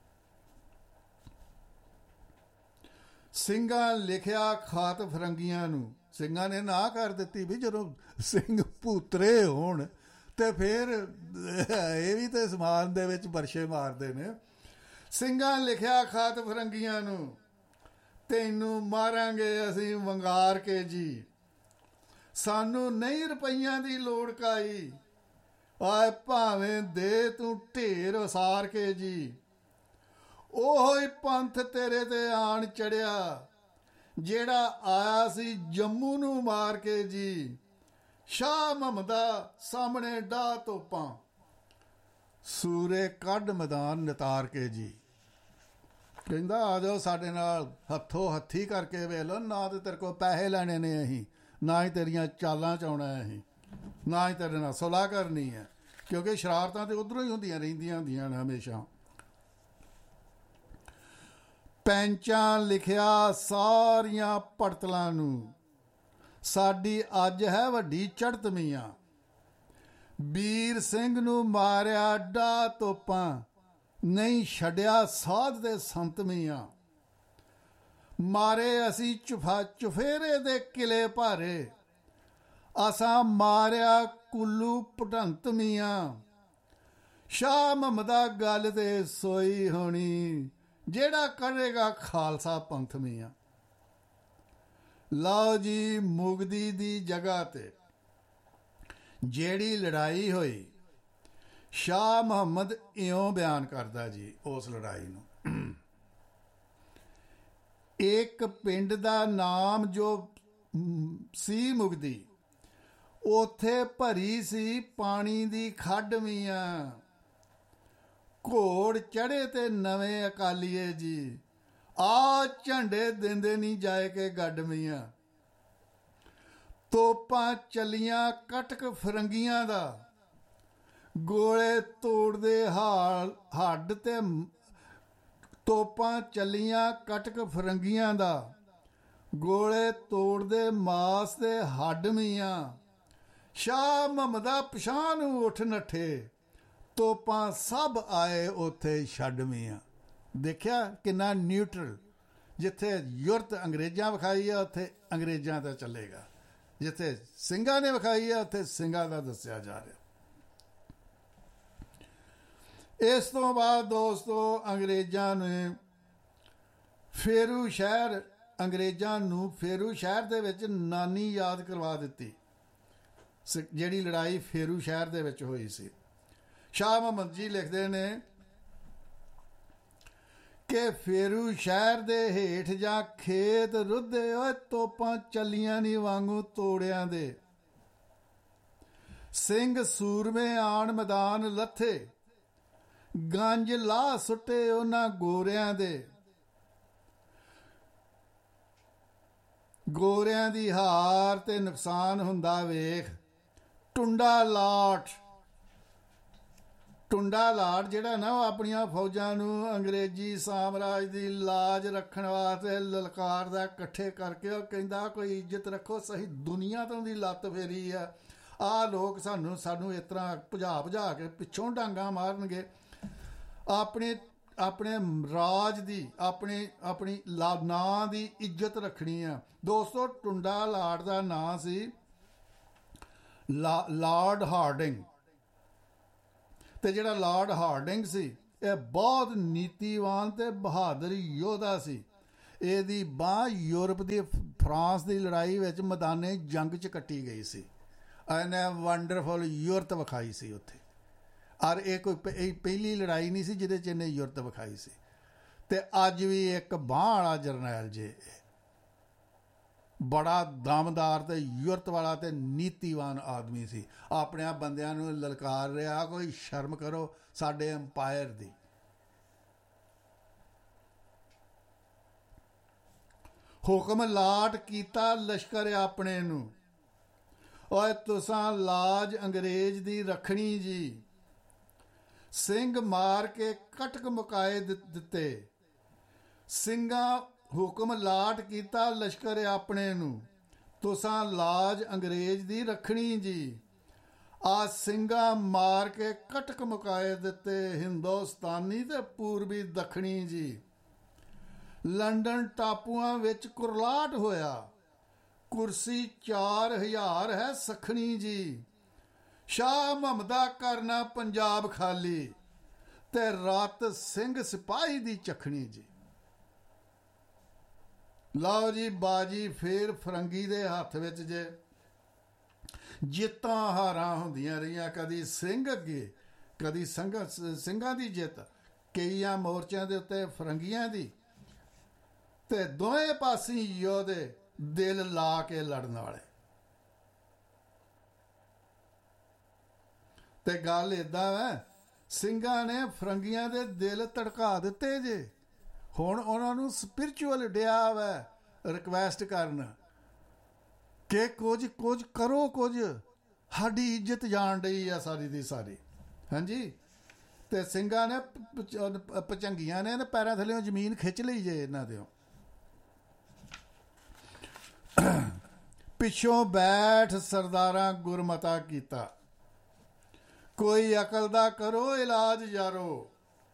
ਸਿੰਘਾਂ ਲਿਖਿਆ ਖਤ ਫਰੰਗੀਆਂ ਨੂੰ। ਸਿੰਘਾਂ ਨੇ ਨਾ ਕਰ ਦਿੱਤੀ ਵੀ ਜਦੋਂ ਸਿੰਘ ਭੂਤਰੇ ਹੋਣ ਤੇ ਫਿਰ ਇਹ ਵੀ ਤੇ ਸਮਾਨ ਦੇ ਵਿੱਚ ਬਰਸ਼ੇ ਮਾਰਦੇ ਨੇ। ਸਿੰਘਾਂ ਲਿਖਿਆ ਖਤ ਫਰੰਗੀਆਂ ਨੂੰ, ਤੈਨੂੰ ਮਾਰਾਂਗੇ ਅਸੀਂ ਵੰਗਾਰ ਕੇ ਜੀ, ਸਾਨੂੰ ਨਹੀਂ ਰੁਪਈਆਂ ਦੀ ਲੋੜ ਕਾਈ, ਆਏ ਭਾਵੇਂ ਦੇ ਤੂੰ ਢੇਰ ਉਸਾਰ ਕੇ ਜੀ। ਉਹੋ ਹੀ ਪੰਥ ਤੇਰੇ ਤੇ ਆਣ ਚੜਿਆ, ਜਿਹੜਾ ਆਇਆ ਸੀ ਜੰਮੂ ਨੂੰ ਮਾਰ ਕੇ ਜੀ। ਸ਼ਾਹ ਮਹਮਦਾ ਸਾਹਮਣੇ ਡਾਹ ਤੋਪਾਂ, ਸੂਰੇ ਕੱਢ ਮੈਦਾਨ ਨਿਤਾਰ ਕੇ ਜੀ। ਕਹਿੰਦਾ ਆ ਜਾਓ ਸਾਡੇ ਨਾਲ ਹੱਥੋਂ ਹੱਥੀ ਕਰਕੇ ਵੇਖ ਲਓ, ਨਾ ਤਾਂ ਤੇਰੇ ਕੋਲ ਪੈਸੇ ਲੈਣੇ ਨੇ ਅਸੀਂ, ਨਾ ਹੀ ਤੇਰੀਆਂ ਚਾਲਾਂ 'ਚ ਆਉਣਾ ਅਸੀਂ, ਨਾ ਹੀ ਤੇਰੇ ਨਾਲ ਸੁਲਾਹ ਕਰਨੀ ਹੈ, ਕਿਉਂਕਿ ਸ਼ਰਾਰਤਾਂ ਤਾਂ ਉੱਧਰੋਂ ਹੀ ਹੁੰਦੀਆਂ ਹੁੰਦੀਆਂ ਨੇ ਹਮੇਸ਼ਾ। ਪੈਂਚਾਂ ਲਿਖਿਆ ਸਾਰੀਆਂ ਪੜਤਲਾਂ ਨੂੰ, ਸਾਡੀ ਅੱਜ ਹੈ ਵੱਡੀ ਚੜ੍ਹਤ ਮੀਆਂ। ਵੀਰ ਸਿੰਘ ਨੂੰ ਮਾਰਿਆ ਡਾਹ ਤੋਪਾਂ, ਨਹੀਂ ਛੱਡਿਆ ਸਾਧ ਦੇ ਸੰਤ ਮੀਆਂ। ਮਾਰੇ ਅਸੀਂ ਚੁਫੇਰੇ ਦੇ ਕਿਲੇ ਭਾਰੇ, ਅਸਾਂ ਮਾਰਿਆ ਕੁੱਲੂ ਭਟੰਤ ਮੀਆਂ। ਸ਼ਾਹ ਮਹਮਦਾ ਗੱਲ ਤੇ ਸੋਈ ਹੋਣੀ, ਜਿਹੜਾ ਕਰੇਗਾ ਖਾਲਸਾ ਪੰਥ ਮੀਆਂ। ਲਓ ਜੀ, ਮੁਗਦੀ ਦੀ ਜਗ੍ਹਾ ਤੇ ਜਿਹੜੀ ਲੜਾਈ ਹੋਈ, ਸ਼ਾਹ ਮੁਹੰਮਦ ਇਉਂ ਬਿਆਨ ਕਰਦਾ ਜੀ ਉਸ ਲੜਾਈ ਨੂੰ। ਇੱਕ ਪਿੰਡ ਦਾ ਨਾਮ ਜੋ ਸੀ ਮੁਗਦੀ, ਉੱਥੇ ਭਰੀ ਸੀ ਪਾਣੀ ਦੀ ਖੱਡ ਮੀਆਂ। ਘੋੜ ਚੜ੍ਹੇ ਤੇ ਨਵੇਂ ਅਕਾਲੀਏ ਜੀ, ਆ ਝੰਡੇ ਦਿੰਦੇ ਨਹੀਂ ਜਾਏ ਕੇ ਗੱਡ ਮੀਆਂ। ਤੋਪਾਂ ਚੱਲੀਆਂ ਕਟਕ ਫਰੰਗੀਆਂ ਦਾ, ਗੋਲੇ ਤੋੜਦੇ ਹੱਡ ਤੇ। ਤੋਪਾਂ ਚੱਲੀਆਂ ਕਟਕ ਫਰੰਗੀਆਂ ਦਾ, ਗੋਲੇ ਤੋੜਦੇ ਮਾਸ ਦੇ ਹੱਡ ਮੀਆਂ। ਸ਼ਾਹ ਮਹਮਦਾ ਪਛਾਂ ਨੂੰ ਉੱਠ ਨੱਠੇ, ਤੋਪਾਂ ਸਭ ਆਏ ਉੱਥੇ ਛੱਡ ਮੀਆਂ। ਦੇਖਿਆ ਕਿੰਨਾ ਨਿਊਟਰਲ, ਜਿੱਥੇ ਯੁਰਤ ਅੰਗਰੇਜ਼ਾਂ ਵਿਖਾਈ ਆ ਉੱਥੇ ਅੰਗਰੇਜ਼ਾਂ ਦਾ ਚੱਲੇਗਾ, ਜਿੱਥੇ ਸਿੰਘਾਂ ਨੇ ਵਿਖਾਈ ਆ ਉੱਥੇ ਸਿੰਘਾਂ ਦਾ ਦੱਸਿਆ ਜਾ ਰਿਹਾ। ਇਸ ਤੋਂ ਬਾਅਦ ਦੋਸਤੋ ਅੰਗਰੇਜ਼ਾਂ ਨੇ ਫੇਰੂ ਸ਼ਹਿਰ, ਅੰਗਰੇਜ਼ਾਂ ਨੂੰ ਫੇਰੂ ਸ਼ਹਿਰ ਦੇ ਵਿੱਚ ਨਾਨੀ ਯਾਦ ਕਰਵਾ ਦਿੱਤੀ, ਜਿਹੜੀ ਲੜਾਈ ਫੇਰੂ ਸ਼ਹਿਰ ਦੇ ਵਿੱਚ ਹੋਈ ਸੀ। ਸ਼ਾਹ ਮੁਹੰਮਦ ਜੀ ਲਿਖਦੇ ਨੇ ਕਿ ਫੇਰੂ ਸ਼ਹਿਰ ਦੇ ਹੇਠ ਜਾਂ ਖੇਤ ਰੁੱਧੇ, ਓਏ ਤੋਪਾਂ ਚੱਲੀਆਂ ਨੀ ਵਾਂਗੂ ਤੋੜਿਆਂ ਦੇ। ਸਿੰਘ ਸੂਰਮੇ ਆਣ ਮੈਦਾਨ ਲੱਥੇ, ਗੰਜ ਲਾਹ ਸੁੱਟੇ ਉਹਨਾਂ ਗੋਰਿਆਂ ਦੇ। ਗੋਰਿਆਂ ਦੀ ਹਾਰ ਤੇ ਨੁਕਸਾਨ ਹੁੰਦਾ ਵੇਖ, ਟੁੰਡਾ ਲਾਟ ਜਿਹੜਾ ਨਾ ਉਹ ਆਪਣੀਆਂ ਫੌਜਾਂ ਨੂੰ ਅੰਗਰੇਜ਼ੀ ਸਾਮਰਾਜ ਦੀ ਲਾਜ ਰੱਖਣ ਵਾਸਤੇ ਲਲਕਾਰਦਾ ਇਕੱਠੇ ਕਰਕੇ। ਉਹ ਕਹਿੰਦਾ ਕੋਈ ਇੱਜ਼ਤ ਰੱਖੋ, ਸਹੀ ਦੁਨੀਆ ਤੋਂ ਦੀ ਲੱਤ ਫੇਰੀ ਆ, ਆਹ ਲੋਕ ਸਾਨੂੰ ਇਸ ਤਰ੍ਹਾਂ ਭਜਾ ਕੇ ਪਿੱਛੋਂ ਡਾਂਗਾ ਮਾਰਨਗੇ। ਆਪਣੇ ਰਾਜ ਦੀ ਆਪਣੀ ਨਾਂ ਦੀ ਇੱਜ਼ਤ ਰੱਖਣੀ ਆ। ਦੋਸਤੋ ਟੁੰਡਾ ਲਾਟ ਦਾ ਨਾਂ ਸੀ ਲਾਰਡ ਹਾਰਡਿੰਗ, ਤੇ ਜਿਹੜਾ ਲਾਰਡ ਹਾਰਡਿੰਗ ਸੀ ਇਹ ਬਹੁਤ ਨੀਤੀਵਾਨ ਤੇ ਬਹਾਦਰ ਯੋਧਾ ਸੀ। ਇਹਦੀ ਬਾਂਹ ਯੂਰਪ ਦੀ ਫਰਾਂਸ ਦੀ ਲੜਾਈ ਵਿੱਚ ਮੈਦਾਨੇ ਜੰਗ 'ਚ ਕੱਟੀ ਗਈ ਸੀ। ਇਹਨੇ ਵੰਡਰਫੁਲ ਯੂਰਤ ਵਿਖਾਈ ਸੀ ਉੱਥੇ। ਔਰ ਇਹ ਕੋਈ ਪਹਿਲੀ ਲੜਾਈ ਨਹੀਂ ਸੀ ਜਿਹਦੇ 'ਚ ਇਹਨੇ ਯੂਰਤ ਵਿਖਾਈ ਸੀ। ਤੇ ਅੱਜ ਵੀ ਇੱਕ ਬਾਂਹ ਵਾਲਾ ਜਰਨੈਲ ਜੇ, ਬੜਾ ਦਮਦਾਰ ਤੇ ਯੂਰਤ ਵਾਲਾ ਤੇ ਨੀਤੀਵਾਨ ਆਦਮੀ ਸੀ। ਆਪਣੇ ਬੰਦਿਆਂ ਨੂੰ ਲਲਕਾਰ ਰਿਹਾ, ਕੋਈ ਸ਼ਰਮ ਕਰੋ ਸਾਡੇ ਅੰਪਾਇਰ ਦੀ। ਹੁਕਮ ਲਾਟ ਕੀਤਾ ਲਸ਼ਕਰ ਆਪਣੇ ਨੂੰ, ਓਏ ਤੁਸਾਂ ਲਾਜ ਅੰਗਰੇਜ਼ ਦੀ ਰੱਖਣੀ ਜੀ। ਸਿੰਘ ਮਾਰ ਕੇ ਕਟਕ ਮੁਕਾਏ ਦਿੱਤੇ, ਸਿੰਘਾਂ ਹੁਕਮ ਲਾਟ ਕੀਤਾ ਲਸ਼ਕਰ ਆਪਣੇ ਨੂੰ, ਤੁਸਾਂ ਲਾਜ ਅੰਗਰੇਜ਼ ਦੀ ਰੱਖਣੀ ਜੀ। ਆ ਸਿੰਘਾਂ ਮਾਰ ਕੇ ਕਟਕ ਮੁਕਾਏ ਦਿੱਤੇ, ਹਿੰਦੁਸਤਾਨੀ ਤੇ ਪੂਰਬੀ ਦੱਖਣੀ ਜੀ। ਲੰਡਨ ਟਾਪੂਆਂ ਵਿੱਚ ਕੁਰਲਾਟ ਹੋਇਆ, ਕੁਰਸੀ 4000 ਹੈ ਸਖਣੀ ਜੀ। ਸ਼ਾਹ ਮੁਹੰਮਦਾ ਕਰਨਾ ਪੰਜਾਬ ਖਾਲੀ, ਤੇ ਰਾਤ ਸਿੰਘ ਸਿਪਾਹੀ ਦੀ ਚੱਖਣੀ ਜੀ। ਲਓ ਜੀ, ਬਾਜੀ ਫੇਰ ਫਰੰਗੀ ਦੇ ਹੱਥ ਵਿੱਚ ਜੇ। ਜਿੱਤਾਂ ਹਾਰਾਂ ਹੁੰਦੀਆਂ ਰਹੀਆਂ, ਕਦੀ ਸਿੰਘ ਅੱਗੇ ਕਦੀ ਸਿੰਘਾਂ ਦੀ ਜਿੱਤ, ਕਈਆਂ ਮੋਰਚਿਆਂ ਦੇ ਉੱਤੇ ਫਰੰਗੀਆਂ ਦੀ, ਤੇ ਦੋਵੇਂ ਪਾਸੇ ਯੋਧੇ ਦਿਲ ਲਾ ਕੇ ਲੜਨ ਵਾਲੇ। ਤੇ ਗੱਲ ਏਦਾਂ ਹੈ, ਸਿੰਘਾਂ ਨੇ ਫਰੰਗੀਆਂ ਦੇ ਦਿਲ ਧੜਕਾ ਦਿੱਤੇ ਜੇ। ਹੁਣ ਉਹਨਾਂ ਨੂੰ ਸਪਿਰਚੁਅਲ ਡਿਆ ਵੈ ਰਿਕਵੈਸਟ ਕਰਨ ਕਿ ਕੁਝ ਕਰੋ, ਕੁਝ ਸਾਡੀ ਇੱਜ਼ਤ ਜਾਣ ਡਈ ਆ ਸਾਰੀ ਦੀ ਸਾਰੀ। ਹਾਂਜੀ, ਤੇ ਸਿੰਘਾਂ ਨੇ ਭਚੰਗੀਆਂ ਨੇ ਪੈਰਾਂ ਥੱਲੇ ਜ਼ਮੀਨ ਖਿੱਚ ਲਈ ਜੇ ਇਹਨਾਂ ਦੇ। ਪਿੱਛੋਂ ਬੈਠ ਸਰਦਾਰਾਂ ਗੁਰਮਤਾ ਕੀਤਾ, ਕੋਈ ਅਕਲ ਦਾ ਕਰੋ ਇਲਾਜ ਯਾਰੋ।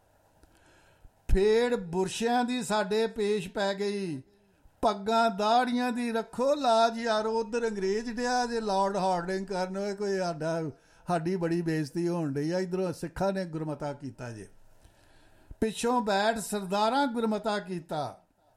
ਫੇੜ ਬੁਰਸ਼ਿਆਂ ਦੀ ਸਾਡੇ ਪੇਸ਼ ਪੈ ਗਈ, ਪੱਗਾਂ ਦਾੜੀਆਂ ਦੀ ਰੱਖੋ ਲਾਜ ਯਾਰੋ। ਉਧਰ ਅੰਗਰੇਜ਼ ਡਿਆ ਜੇ ਲਾਰਡ ਹਾਰਡਿੰਗ ਕਰਨ, ਹੋਏ ਕੋਈ ਸਾਡੀ ਬੜੀ ਬੇਇੱਜ਼ਤੀ ਹੋਣ ਡਈ ਆ। ਇੱਧਰੋਂ ਸਿੱਖਾਂ ਨੇ ਗੁਰਮਤਾ ਕੀਤਾ ਜੇ। ਪਿੱਛੋਂ ਬੈਠ ਸਰਦਾਰਾਂ ਗੁਰਮਤਾ ਕੀਤਾ,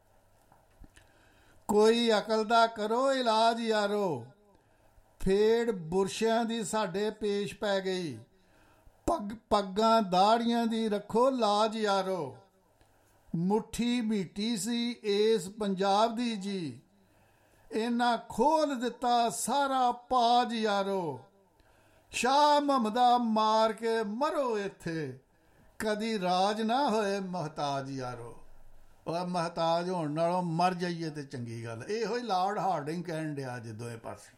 ਕੋਈ ਅਕਲ ਦਾ ਕਰੋ ਇਲਾਜ ਯਾਰੋ। ਫੇੜ ਬੁਰਸ਼ਿਆਂ ਦੀ ਸਾਡੇ ਪੇਸ਼ ਪੈ ਗਈ, ਪੱਗਾਂ ਦਾੜੀਆਂ ਦੀ ਰੱਖੋ ਲਾਜ ਯਾਰੋ। ਮੁੱਠੀ ਮੀਟੀ ਸੀ ਇਸ ਪੰਜਾਬ ਦੀ ਜੀ, ਇਹਨਾਂ ਖੋਲ ਦਿੱਤਾ ਸਾਰਾ ਪਾਜ ਯਾਰੋ। ਸ਼ਾਹ ਮੁਹੰਮਦਾ ਮਾਰ ਕੇ ਮਰੋ ਇੱਥੇ, ਕਦੀ ਰਾਜ ਨਾ ਹੋਏ ਮਹਤਾਜ ਯਾਰੋ। ਉਹ ਮਹਤਾਜ ਹੋਣ ਨਾਲੋਂ ਮਰ ਜਾਈਏ ਤੇ ਚੰਗੀ ਗੱਲ। ਇਹੋ ਹੀ ਲਾਰਡ ਹਾਰਡਿੰਗ ਕਹਿਣ ਡਿਆ ਜੇ ਦੋਵੇਂ ਪਾਸੇ।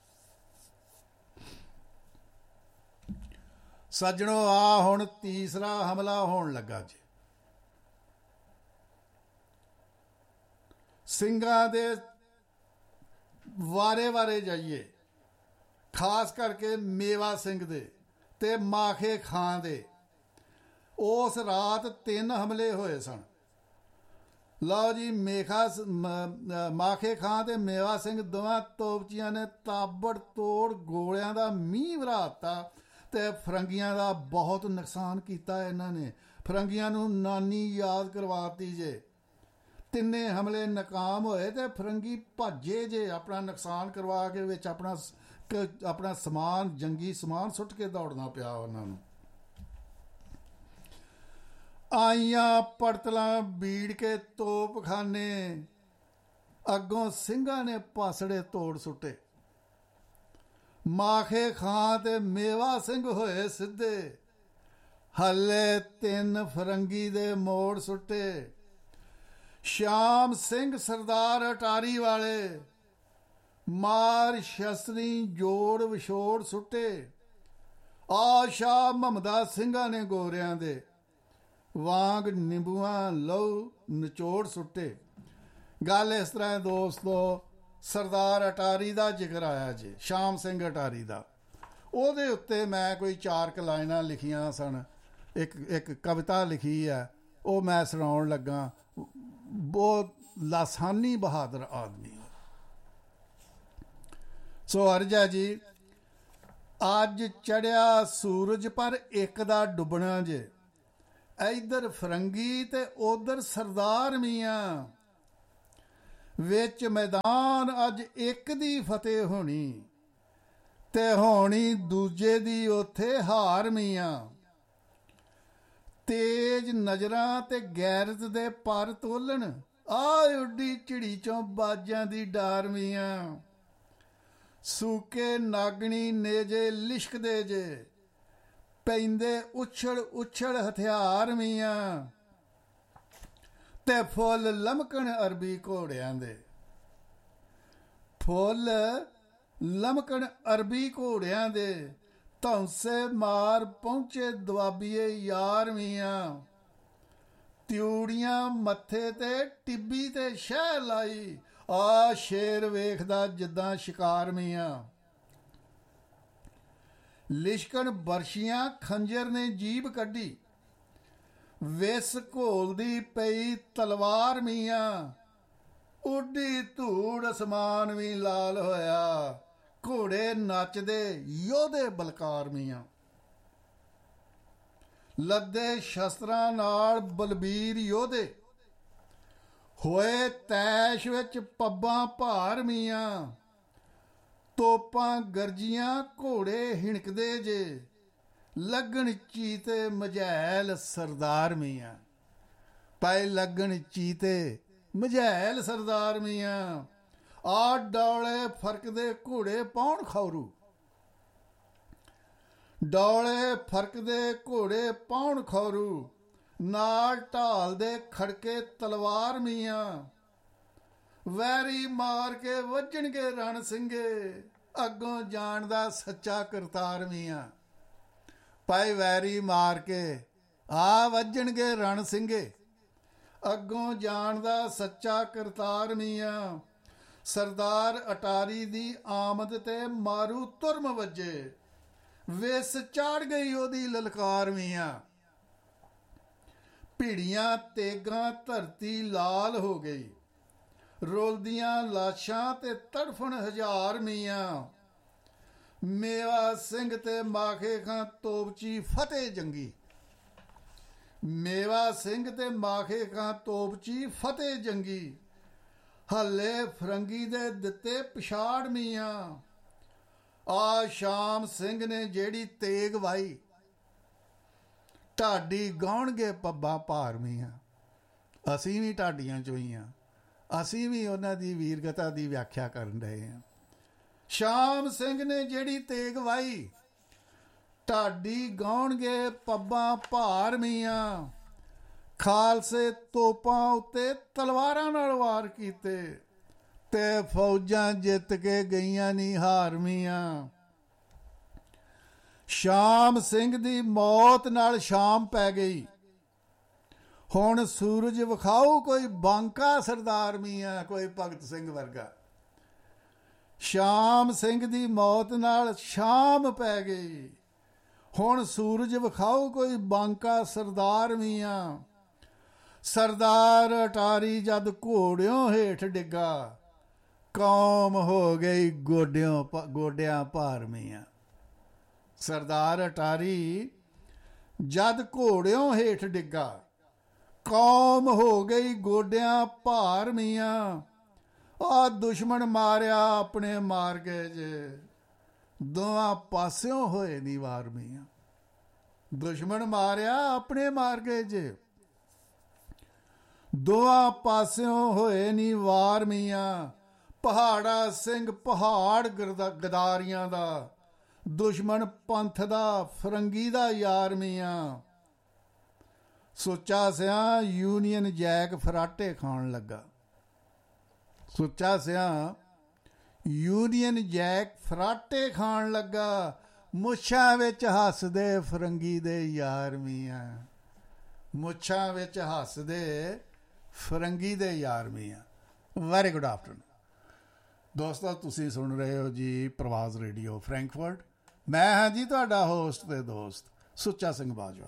ਸੱਜਣੋ, ਆ ਹੁਣ ਤੀਸਰਾ ਹਮਲਾ ਹੋਣ ਲੱਗਾ ਜੀ। ਸਿੰਘਾਂ ਦੇ ਵਾਰੇ ਜਾਈਏ, ਖਾਸ ਕਰਕੇ ਮੇਵਾ ਸਿੰਘ ਦੇ ਤੇ ਮਾਖੇ ਖਾਂ ਦੇ। ਉਸ ਰਾਤ 3 ਹਮਲੇ ਹੋਏ ਸਨ। ਲਓ ਜੀ, ਮਾਖੇ ਖਾਂ ਤੇ ਮੇਵਾ ਸਿੰਘ ਦੋਵਾਂ ਤੋਪਚੀਆਂ ਨੇ ਤਾਬੜ ਤੋੜ ਗੋਲਿਆਂ ਦਾ ਮੀਂਹ ਵਰਾਤਾ ਤੇ ਫਰੰਗੀਆਂ ਦਾ ਬਹੁਤ ਨੁਕਸਾਨ ਕੀਤਾ। ਇਹਨਾਂ ਨੇ ਫਰੰਗੀਆਂ ਨੂੰ ਨਾਨੀ ਯਾਦ ਕਰਵਾਤੀ ਜੇ। 3 ਹਮਲੇ ਨਾਕਾਮ ਹੋਏ ਤੇ ਫਰੰਗੀ ਭੱਜੇ ਜੇ, ਆਪਣਾ ਨੁਕਸਾਨ ਕਰਵਾ ਕੇ ਵਿੱਚ ਆਪਣਾ ਸਮਾਨ, ਜੰਗੀ ਸਮਾਨ ਸੁੱਟ ਕੇ ਦੌੜਨਾ ਪਿਆ ਉਹਨਾਂ ਨੂੰ। ਆਈਆਂ ਪੜਤਲਾਂ ਬੀੜ ਕੇ ਤੋਪਖਾਨੇ, ਅੱਗੋਂ ਸਿੰਘਾਂ ਨੇ ਪਾਸੜੇ ਤੋੜ ਸੁੱਟੇ। ਮਾਖੇ ਖਾਂ ਤੇ ਮੇਵਾ ਸਿੰਘ ਹੋਏ ਸਿੱਧੇ, ਹੱਲੇ 3 ਫਰੰਗੀ ਦੇ ਮੋੜ ਸੁੱਟੇ। ਸ਼ਾਮ ਸਿੰਘ ਸਰਦਾਰ ਅਟਾਰੀ ਵਾਲੇ, ਮਾਰ ਸ਼ਸਤਰੀ ਜੋੜ ਵਿਛੋੜ ਸੁੱਟੇ। ਆ ਸ਼ਾਹ ਮੁਹੰਮਦਾ ਸਿੰਘਾਂ ਨੇ ਗੋਰਿਆਂ ਦੇ, ਵਾਂਗ ਨਿੰਬੂਆਂ ਲਹੂ ਨਿਚੋੜ ਸੁੱਟੇ। ਗੱਲ ਇਸ ਤਰ੍ਹਾਂ ਦੋਸਤੋ, ਸਰਦਾਰ ਅਟਾਰੀ ਦਾ ਜ਼ਿਕਰ ਆਇਆ ਜੀ, ਸ਼ਾਮ ਸਿੰਘ ਅਟਾਰੀ ਦਾ। ਉਹਦੇ ਉੱਤੇ ਮੈਂ ਕੋਈ 4 ਲਾਈਨਾਂ ਲਿਖੀਆਂ ਸਨ, ਇੱਕ ਕਵਿਤਾ ਲਿਖੀ ਹੈ, ਉਹ ਮੈਂ ਸੁਣਾਉਣ ਲੱਗਾ। ਬਹੁਤ ਲਾਸਾਨੀ ਬਹਾਦਰ ਆਦਮੀ। ਸੋ ਅਰਜਾ ਜੀ, ਅੱਜ ਚੜਿਆ ਸੂਰਜ ਪਰ ਇੱਕ ਦਾ ਡੁੱਬਣਾ ਜੇ। ਇੱਧਰ ਫਰੰਗੀ ਤੇ ਉਧਰ ਸਰਦਾਰ ਮੀਆਂ, ਵਿੱਚ ਮੈਦਾਨ ਅੱਜ ਇੱਕ ਦੀ ਫਤਿਹ ਹੋਣੀ ਤੇ ਹੋਣੀ ਦੂਜੇ ਦੀ ਉੱਥੇ ਹਾਰ ਮੀਆਂ। ਤੇਜ ਨਜ਼ਰਾਂ ਤੇ ਗੈਰਤ ਦੇ ਪਰ ਤੋਲਣ ਆ ਉੱਡੀ ਝਿੜੀ ਚੋਂ ਬਾਜਾਂ ਦੀ ਡਾਰ ਮੀਆਂ। ਸੂਕੇ ਨਾਗਣੀ ਨੇਜੇ ਲਿਸ਼ਕਦੇ ਜੇ ਪੈਂਦੇ ਉਛੜ ਉਛੜ ਹਥਿਆਰ ਮੀਆਂ। ਤੇ ਫੁੱਲ ਲਮਕਣ ਅਰਬੀ ਘੋੜਿਆਂ ਦੇ, ਫੁੱਲ ਲਮਕਣ ਅਰਬੀ ਘੋੜਿਆਂ ਦੇ ਧੌਂਸੇ ਮਾਰ ਪਹੁੰਚੇ ਦੁਆਬੀਏ ਯਾਰ ਮੀਆਂ। ਤਿਊੜੀਆਂ ਮੱਥੇ ਤੇ ਟਿੱਬੀ ਤੇ ਸ਼ਹਿ ਲਾਈ ਆ ਸ਼ੇਰ ਵੇਖਦਾ ਜਿੱਦਾਂ ਸ਼ਿਕਾਰ ਮੀਆਂ। ਲਿਸ਼ਕਣ ਬਰਸ਼ੀਆਂ ਖੰਜਰ ਨੇ ਜੀਭ ਕੱਢੀ ਵਿਸ ਘੋਲਦੀ ਪਈ ਤਲਵਾਰ ਮੀਆਂ। ਉੱਡੀ ਧੂੜ ਅਸਮਾਨ ਵੀ ਲਾਲ ਹੋਇਆ ਘੋੜੇ ਨੱਚਦੇ ਯੋਧੇ ਬਲਕਾਰ ਮੀਆਂ। ਲੱਦੇ ਸ਼ਸਤਰਾਂ ਨਾਲ ਬਲਬੀਰ ਯੋਧੇ ਹੋਏ ਤੈਸ਼ ਵਿੱਚ ਪੱਬਾਂ ਭਾਰ ਮੀਆਂ। ਤੋਪਾਂ ਗਰਜੀਆਂ ਘੋੜੇ ਹਿਣਕਦੇ ਜੇ ਲੱਗਣ ਚੀਤੇ ਮਝੈਲ ਸਰਦਾਰ ਮੀਆਂ। ਪਏ ਲੱਗਣ ਚੀਤੇ ਮਝੈਲ ਸਰਦਾਰ ਮੀਆਂ। ਆ ਡੌਲੇ ਫਰਕਦੇ ਘੋੜੇ ਪਾਉਣ ਖੌਰੂ, ਡੌਲੇ ਫਰਕਦੇ ਘੋੜੇ ਪਾਉਣ ਖੌਰੂ ਨਾਲ ਢਾਲ ਦੇ ਖੜਕੇ ਤਲਵਾਰ ਮੀਆਂ। ਵੈਰੀ ਮਾਰ ਕੇ ਵੱਜਣਗੇ ਰਣ ਸਿੰਘੇ ਅੱਗੋਂ ਜਾਣਦਾ ਸੱਚਾ ਕਰਤਾਰ ਮੀਆਂ। ਪਾਏ ਵੈਰੀ ਮਾਰ ਕੇ ਆ ਵੱਜਣਗੇ ਰਣ ਸਿੰਘੇ ਅੱਗੋਂ ਜਾਣਦਾ ਸੱਚਾ ਕਰਤਾਰ ਮੀਆਂ। ਸਰਦਾਰ ਅਟਾਰੀ ਦੀ ਆਮਦ ਤੇ ਮਾਰੂ ਤੁਰਮ ਵੱਜੇ ਵਿਸ ਚਾੜ ਗਈ ਉਹਦੀ ਲਲਕਾਰ ਮੀਆਂ। ਭਿੜੀਆਂ ਤੇਗਾਂ ਧਰਤੀ ਲਾਲ ਹੋ ਗਈ ਰੋਲਦੀਆਂ ਲਾਸ਼ਾਂ ਤੇ ਤੜਫਣ ਹਜ਼ਾਰ ਮੀਆਂ। ਮੇਵਾ ਸਿੰਘ ਤੇ ਮਾਖੇ ਖਾਂ ਤੋਪਚੀ ਫਤਿਹ ਜੰਗੀ, ਮੇਵਾ ਸਿੰਘ ਤੇ ਮਾਖੇ ਖਾਂ ਤੋਪਚੀ ਫਤਿਹ ਜੰਗੀ। ਹੱਲੇ ਫਰੰਗੀ ਦੇ ਦਿੱਤੇ ਪਿਛਾੜ ਮੀਆਂ। ਆ ਸ਼ਾਮ ਸਿੰਘ ਨੇ ਜਿਹੜੀ ਤੇਗ ਵਾਈ ਢਾਡੀ ਗਾਉਣਗੇ ਪੱਬਾਂ ਭਾਰ ਮੀਆਂ। ਅਸੀਂ ਵੀ ਢਾਡੀਆਂ ਚੋਂ ਹੀ ਹਾਂ, ਅਸੀਂ ਵੀ ਉਹਨਾਂ ਦੀ ਵੀਰਗਤਾ ਦੀ ਵਿਆਖਿਆ ਕਰਨ ਰਹੇ ਹਾਂ। ਸ਼ਾਮ ਸਿੰਘ ਨੇ ਜਿਹੜੀ ਤੇਗ ਵਾਈ ਢਾਡੀ ਗਾਉਣਗੇ ਪੱਬਾਂ ਭਾਰ ਮੀਆਂ। ਖਾਲਸੇ ਤੋਪਾਂ ਉੱਤੇ ਤਲਵਾਰਾਂ ਨਾਲ ਵਾਰ ਕੀਤੇ ਤੇ ਫੌਜਾਂ ਜਿੱਤ ਕੇ ਗਈਆਂ ਨੀ ਹਾਰ ਮੀਆਂ। ਸ਼ਾਮ ਸਿੰਘ ਦੀ ਮੌਤ ਨਾਲ ਸ਼ਾਮ ਪੈ ਗਈ ਹੁਣ ਸੂਰਜ ਵਿਖਾਓ ਕੋਈ ਬਾਂਕਾ ਸਰਦਾਰ ਮੀਆਂ, ਕੋਈ ਭਗਤ ਸਿੰਘ ਵਰਗਾ। ਸ਼ਾਮ ਸਿੰਘ ਦੀ ਮੌਤ ਨਾਲ ਸ਼ਾਮ ਪੈ ਗਈ ਹੁਣ ਸੂਰਜ ਵਿਖਾਓ ਕੋਈ ਬਾਂਕਾ ਸਰਦਾਰ ਮੀਆਂ। ਸਰਦਾਰ ਅਟਾਰੀ ਜਦ ਘੋੜਿਓਂ ਹੇਠ ਡਿੱਗਾ ਕੌਮ ਹੋ ਗਈ ਗੋਡਿਆਂ ਭਾਰ ਮੀਆਂ। ਸਰਦਾਰ ਅਟਾਰੀ ਜਦ ਘੋੜਿਓਂ ਹੇਠ ਡਿੱਗਾ ਕੌਮ ਹੋ ਗਈ ਗੋਡਿਆਂ ਭਾਰ ਮੀਆਂ। ਆ ਦੁਸ਼ਮਣ ਮਾਰਿਆ ਆਪਣੇ ਮਾਰ ਗਏ ਜੇ ਦੋਵਾਂ ਪਾਸਿਓਂ ਹੋਏ ਨੀ ਵਾਰ ਮੀਆਂ। ਦੁਸ਼ਮਣ ਮਾਰਿਆ ਆਪਣੇ ਮਾਰ ਗਏ ਜੇ ਦੋਵਾਂ ਪਾਸਿਓਂ ਹੋਏ ਨੀ ਵਾਰ ਮੀਆਂ। ਪਹਾੜਾ ਸਿੰਘ ਪਹਾੜ ਗਦਾਰੀਆਂ ਦਾ ਦੁਸ਼ਮਣ ਪੰਥ ਦਾ ਫਰੰਗੀ ਦਾ ਯਾਰ ਮੀਆਂ। ਸੁੱਚਾ ਸਿਆਂ ਯੂਨੀਅਨ ਜੈਕ ਫਰਾਟੇ ਖਾਣ ਲੱਗਾ। ਸੁੱਚਾ ਸਿਆਂ ਯੂਨੀਅਨ ਜੈਕ ਫਰਾਟੇ ਖਾਣ ਲੱਗਾ ਮੁੱਛਾਂ ਵਿੱਚ ਹੱਸਦੇ ਫਰੰਗੀ ਦੇ ਯਾਰ ਮੀਆਂ। ਮੁੱਛਾਂ ਵਿੱਚ ਹੱਸਦੇ ਫਰੰਗੀ ਦੇ ਯਾਰ ਮੀਆਂ। ਵੈਰੀ ਗੁੱਡ ਆਫਟਰਨੂਨ ਦੋਸਤੋ, ਤੁਸੀਂ ਸੁਣ ਰਹੇ ਹੋ ਜੀ ਪ੍ਰਵਾਜ਼ ਰੇਡੀਓ ਫਰੈਂਕਫਰਟ। ਮੈਂ ਹਾਂ ਜੀ ਤੁਹਾਡਾ ਹੋਸਟ ਤੇ ਦੋਸਤ ਸੁੱਚਾ ਸਿੰਘ ਬਾਜਵਾ।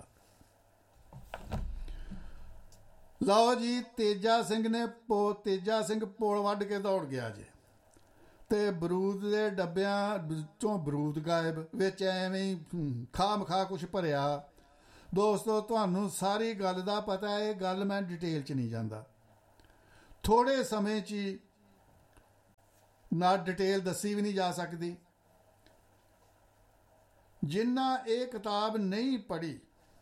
ਲਓ ਜੀ, ਤੇਜਾ ਸਿੰਘ ਪੋਲ ਵੱਢ ਕੇ ਦੌੜ ਗਿਆ ਜੇ ਤੇ ਬਰੂਦ ਦੇ ਡੱਬਿਆਂ ਵਿੱਚੋਂ ਬਰੂਦ ਗਾਇਬ, ਵਿੱਚ ਐਵੇਂ ਹੀ ਖਾਮਖਾ ਕੁਛ ਭਰਿਆ। ਦੋਸਤੋ, ਤੁਹਾਨੂੰ ਸਾਰੀ ਗੱਲ ਦਾ ਪਤਾ ਹੈ, ਇਹ ਗੱਲ ਮੈਂ ਡਿਟੇਲ 'ਚ ਨਹੀਂ ਜਾਂਦਾ। ਥੋੜ੍ਹੇ ਸਮੇਂ 'ਚ ਹੀ ਨਾ ਡਿਟੇਲ ਦੱਸੀ ਵੀ ਨਹੀਂ ਜਾ ਸਕਦੀ। ਜਿਨ੍ਹਾਂ ਇਹ ਕਿਤਾਬ ਨਹੀਂ ਪੜ੍ਹੀ,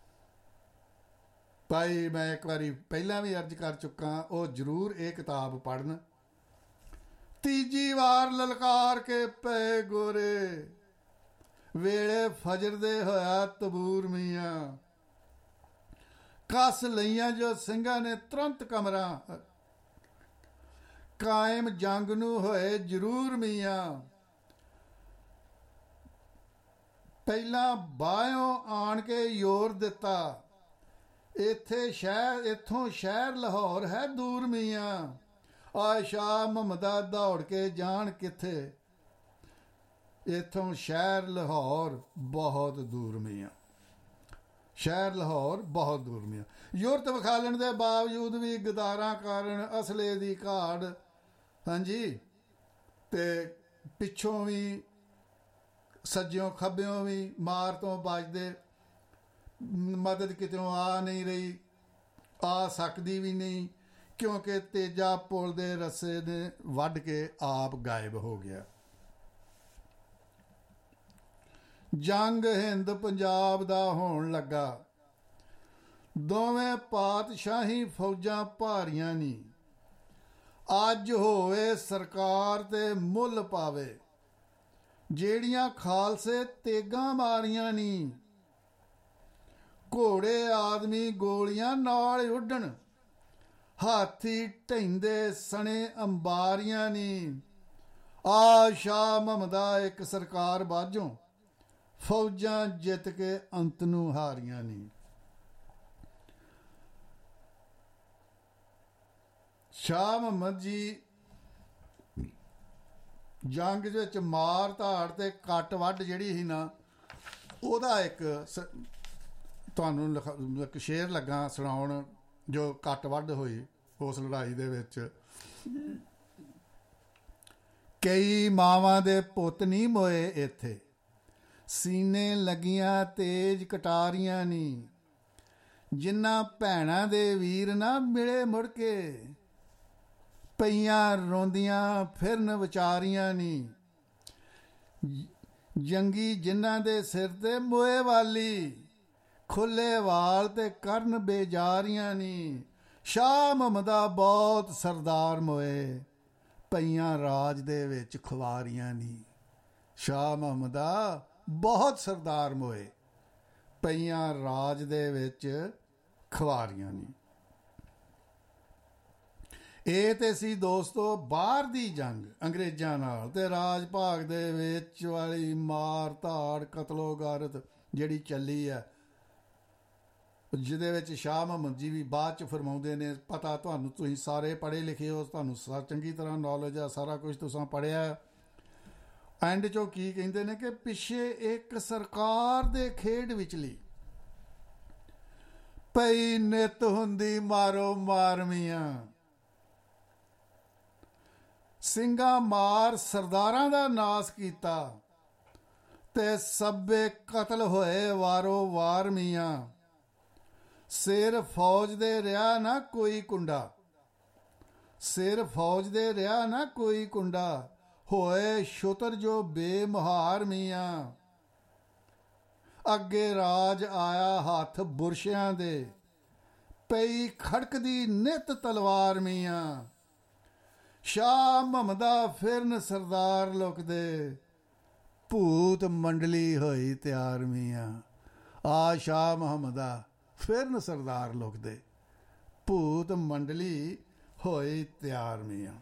ਭਾਈ ਮੈਂ ਇੱਕ ਵਾਰੀ ਪਹਿਲਾਂ ਵੀ ਅਰਜ਼ ਕਰ ਚੁੱਕਾ, ਉਹ ਜ਼ਰੂਰ ਇਹ ਕਿਤਾਬ ਪੜ੍ਹਨ। ਤੀਜੀ ਵਾਰ ਲਲਕਾਰ ਕੇ ਪਏ ਗੋਰੇ, ਵੇਲੇ ਫਜਰ ਦੇ ਹੋਇਆ ਤਬੂਰ ਮੀਆਂ। ਕੱਸ ਲਈਆਂ ਜੋ ਸਿੰਘਾਂ ਨੇ ਤੁਰੰਤ ਕਮਰਾਂ, ਕਾਇਮ ਜੰਗ ਨੂੰ ਹੋਏ ਜ਼ਰੂਰ ਮੀਆਂ। ਪਹਿਲਾਂ ਬਾਹੋਂ ਆਣ ਕੇ ਜ਼ੋਰ ਦਿੱਤਾ, ਇੱਥੋਂ ਸ਼ਹਿਰ ਲਾਹੌਰ ਹੈ ਦੂਰ ਮੀਆਂ। ਆ ਸ਼ਾਹ ਮੁਹੰਮਦਾ ਦੌੜ ਕੇ ਜਾਣ ਕਿੱਥੇ, ਇੱਥੋਂ ਸ਼ਹਿਰ ਲਾਹੌਰ ਬਹੁਤ ਦੂਰ ਮੀਆਂ। ਸ਼ਹਿਰ ਲਾਹੌਰ ਬਹੁਤ ਦੂਰ ਮੀਆਂ। ਯੂਰਤ ਵਿਖਾਲਣ ਦੇ ਬਾਵਜੂਦ ਵੀ ਗਦਾਰਾਂ ਕਾਰਨ ਅਸਲੇ ਦੀ ਘਾੜ, ਹਾਂਜੀ, ਤੇ ਪਿੱਛੋਂ ਵੀ ਸੱਜਿਓਂ ਖੱਬਿਓਂ ਵੀ ਮਾਰ ਤੋਂ ਬਚਦੇ, ਮਦਦ ਕਿਤੋਂ ਆ ਨਹੀਂ ਰਹੀ, ਆ ਸਕਦੀ ਵੀ ਨਹੀਂ, ਕਿਉਂਕਿ ਤੇਜਾ ਪੁਲ ਦੇ ਰੱਸੇ ਨੇ ਵੱਢ ਕੇ ਆਪ ਗਾਇਬ ਹੋ ਗਿਆ। ਜੰਗ ਹਿੰਦ ਪੰਜਾਬ ਦਾ ਹੋਣ ਲੱਗਾ। ਦੋਵੇਂ ਪਾਤਸ਼ਾਹੀ ਫੌਜਾਂ ਭਾਰੀਆਂ ਨੀ, ਅੱਜ ਹੋਵੇ ਸਰਕਾਰ ਤੇ ਮੁੱਲ ਪਾਵੇ। ਜਿਹੜੀਆਂ ਖਾਲਸੇ ਤੇਗਾਂ ਮਾਰੀਆਂ ਨੀ, ਘੋੜੇ ਆਦਮੀ ਗੋਲੀਆਂ ਨਾਲ ਉੱਡਣ। ਹਾਥੀ ਢਹਿੰਦੇ ਸਣੇ ਅੰਬਾਰੀਆਂ ਨੀ, ਆ ਸ਼ਾਹ ਮੁਹੰਮਦਾ ਇੱਕ ਸਰਕਾਰ ਬਾਝੋਂ। ਫੌਜਾਂ ਜਿੱਤ ਕੇ ਅੰਤ ਨੂੰ ਹਾਰੀਆਂ ਨੀ। ਸ਼ਾਹ ਮੁਹੰਮਦ ਜੀ ਜੰਗ ਵਿੱਚ ਮਾਰ ਧਾੜ ਤੇ ਕੱਟ ਵੱਢ ਜਿਹੜੀ ਸੀ ਨਾ, ਉਹਦਾ ਇੱਕ ਤੁਹਾਨੂੰ ਇੱਕ ਸ਼ੇਰ ਲੱਗਾ ਸੁਣਾਉਣ, ਜੋ ਕੱਟ ਵੱਢ ਹੋਈ ਉਸ ਲੜਾਈ ਦੇ ਵਿੱਚ। ਕਈ ਮਾਵਾਂ ਦੇ ਪੁੱਤ ਨਹੀਂ ਮੋਏ ਇੱਥੇ, ਸੀਨੇ ਲੱਗੀਆਂ ਤੇਜ ਕਟਾਰੀਆਂ ਨੀ। ਜਿਨ੍ਹਾਂ ਭੈਣਾਂ ਦੇ ਵੀਰ ਨਾ ਮਿਲੇ ਮੁੜ ਕੇ, ਪਈਆਂ ਰੋਂਦੀਆਂ ਫਿਰਨ ਵਿਚਾਰੀਆਂ ਨੀ। ਜੰਗੀ ਜਿਨ੍ਹਾਂ ਦੇ ਸਿਰ ਤੇ ਮੋਏ ਵਾਲੀ, ਖੁੱਲੇ ਵਾਲ ਤੇ ਕਰਨ ਬੇਜਾਰੀਆਂ ਨੀ। ਸ਼ਾਹ ਮੁਹੰਮਦਾ ਬਹੁਤ ਸਰਦਾਰ ਮੋਏ, ਪਈਆਂ ਰਾਜ ਦੇ ਵਿੱਚ ਖੁਆਰੀਆਂ ਨੀ। ਸ਼ਾਹ ਮੁਹੰਮਦਾ ਬਹੁਤ ਸਰਦਾਰ ਮੋਏ, ਪਈਆਂ ਰਾਜ ਦੇ ਵਿੱਚ ਖੁਆਰੀਆਂ ਨੀ। ਇਹ ਤੇ ਸੀ ਦੋਸਤੋ ਬਾਹਰ ਦੀ ਜੰਗ ਅੰਗਰੇਜ਼ਾਂ ਨਾਲ, ਤੇ ਰਾਜ ਭਾਗ ਦੇ ਵਿੱਚ ਵਾਲੀ ਮਾਰ ਧਾੜ ਕਤਲੋ ਗਾਰਤ ਜਿਹੜੀ ਚੱਲੀ ਹੈ, ਜਿਹਦੇ ਵਿੱਚ ਸ਼ਾਹ ਮੁਹੰਮਦ ਜੀ ਵੀ ਬਾਅਦ 'ਚ ਫਰਮਾਉਂਦੇ ਨੇ। ਪਤਾ ਤੁਹਾਨੂੰ, ਤੁਸੀਂ ਸਾਰੇ ਪੜ੍ਹੇ ਲਿਖੇ ਹੋ, ਤੁਹਾਨੂੰ ਚੰਗੀ ਤਰ੍ਹਾਂ ਨੌਲੇਜ ਆ, ਸਾਰਾ ਕੁਝ ਤੁਸੀਂ ਪੜ੍ਹਿਆ। ਐਂਡ 'ਚੋਂ ਕੀ ਕਹਿੰਦੇ ਨੇ ਕਿ ਪਿੱਛੇ ਇੱਕ ਸਰਕਾਰ ਦੇ ਖੇਡ ਵਿਚਲੀ ਪਈ ਨਿੱਤ ਹੁੰਦੀ ਮਾਰੋ ਮਾਰਮੀਆਂ। ਸਿੰਘਾਂ ਮਾਰ ਸਰਦਾਰਾਂ ਦਾ ਨਾਸ ਕੀਤਾ, ਤੇ ਸਭੇ ਕਤਲ ਹੋਏ ਵਾਰੋ ਵਾਰ ਮੀਆਂ। ਸਿਰ ਫੌਜ ਦੇ ਰਿਹਾ ਨਾ ਕੋਈ ਕੁੰਡਾ, ਸਿਰ ਫੌਜ ਦੇ ਰਿਹਾ ਨਾ ਕੋਈ ਕੁੰਡਾ। ਹੋਏ ਸ਼ੁਤਰ ਜੋ ਬੇਮੁਹਾਰ ਮੀਆਂ। ਅੱਗੇ ਰਾਜ ਆਇਆ ਹੱਥ ਬੁਰਸ਼ਿਆਂ ਦੇ, ਪਈ ਖੜਕਦੀ ਨਿੱਤ ਤਲਵਾਰ ਮੀਆਂ। ਸ਼ਾਹ ਮੁਹੰਮਦਾ ਫਿਰਨ ਸਰਦਾਰ ਲੁਕਦੇ, ਭੂਤ ਮੰਡਲੀ ਹੋਈ ਤਿਆਰ ਮੀਆਂ। ਆ ਸ਼ਾਹ ਮੁਹੰਮਦਾ ਫਿਰਨ ਸਰਦਾਰ ਲੁਕਦੇ, ਭੂਤ ਮੰਡਲੀ ਹੋਈ ਤਿਆਰ ਮੀਆਂ।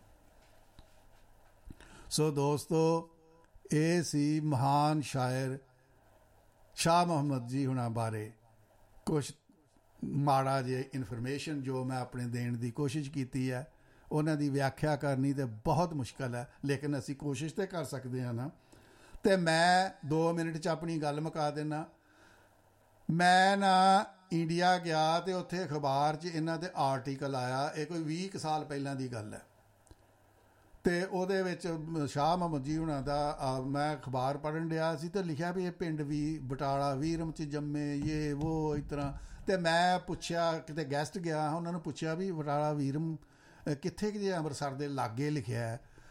ਸੋ ਦੋਸਤੋ, ਇਹ ਸੀ ਮਹਾਨ ਸ਼ਾਇਰ ਸ਼ਾਹ ਮੁਹੰਮਦ ਜੀ ਹੁਣਾਂ ਬਾਰੇ ਕੁਛ ਮਾੜਾ ਜਿਹੀ ਇਨਫੋਰਮੇਸ਼ਨ ਜੋ ਮੈਂ ਆਪਣੇ ਦੇਣ ਦੀ ਕੋਸ਼ਿਸ਼ ਕੀਤੀ ਹੈ। ਉਹਨਾਂ ਦੀ ਵਿਆਖਿਆ ਕਰਨੀ ਤਾਂ ਬਹੁਤ ਮੁਸ਼ਕਿਲ ਹੈ, ਲੇਕਿਨ ਅਸੀਂ ਕੋਸ਼ਿਸ਼ ਤਾਂ ਕਰ ਸਕਦੇ ਹਾਂ ਨਾ। ਅਤੇ ਮੈਂ 2 ਮਿੰਟ 'ਚ ਆਪਣੀ ਗੱਲ ਮੁਕਾ ਦਿੰਦਾ। ਮੈਂ ਨਾ ਇੰਡੀਆ ਗਿਆ ਅਤੇ ਉੱਥੇ ਅਖਬਾਰ 'ਚ ਇਹਨਾਂ ਦੇ ਆਰਟੀਕਲ ਆਇਆ, ਇਹ ਕੋਈ 20 ਸਾਲ ਪਹਿਲਾਂ ਦੀ ਗੱਲ ਹੈ। ਅਤੇ ਉਹਦੇ ਵਿੱਚ ਸ਼ਾਹ ਮੁਹੰਮਦ ਜੀ ਹੁਣਾਂ ਦਾ ਮੈਂ ਅਖਬਾਰ ਪੜ੍ਹਨ ਡਿਆ ਸੀ, ਅਤੇ ਲਿਖਿਆ ਵੀ ਇਹ ਪਿੰਡ ਵੀ ਬਟਾਲਾ ਵੀਰਮ 'ਚ ਜੰਮੇ, ਇਹ ਵੋ ਇਸ ਤਰ੍ਹਾਂ। ਅਤੇ ਮੈਂ ਪੁੱਛਿਆ, ਕਿਤੇ ਗੈਸਟ ਗਿਆ, ਉਹਨਾਂ ਨੂੰ ਪੁੱਛਿਆ ਵੀ ਬਟਾਲਾ ਵੀਰਮ ਕਿੱਥੇ ਕਿ ਜੇ ਅੰਮ੍ਰਿਤਸਰ ਦੇ ਲਾਗੇ ਲਿਖਿਆ ਹੈ।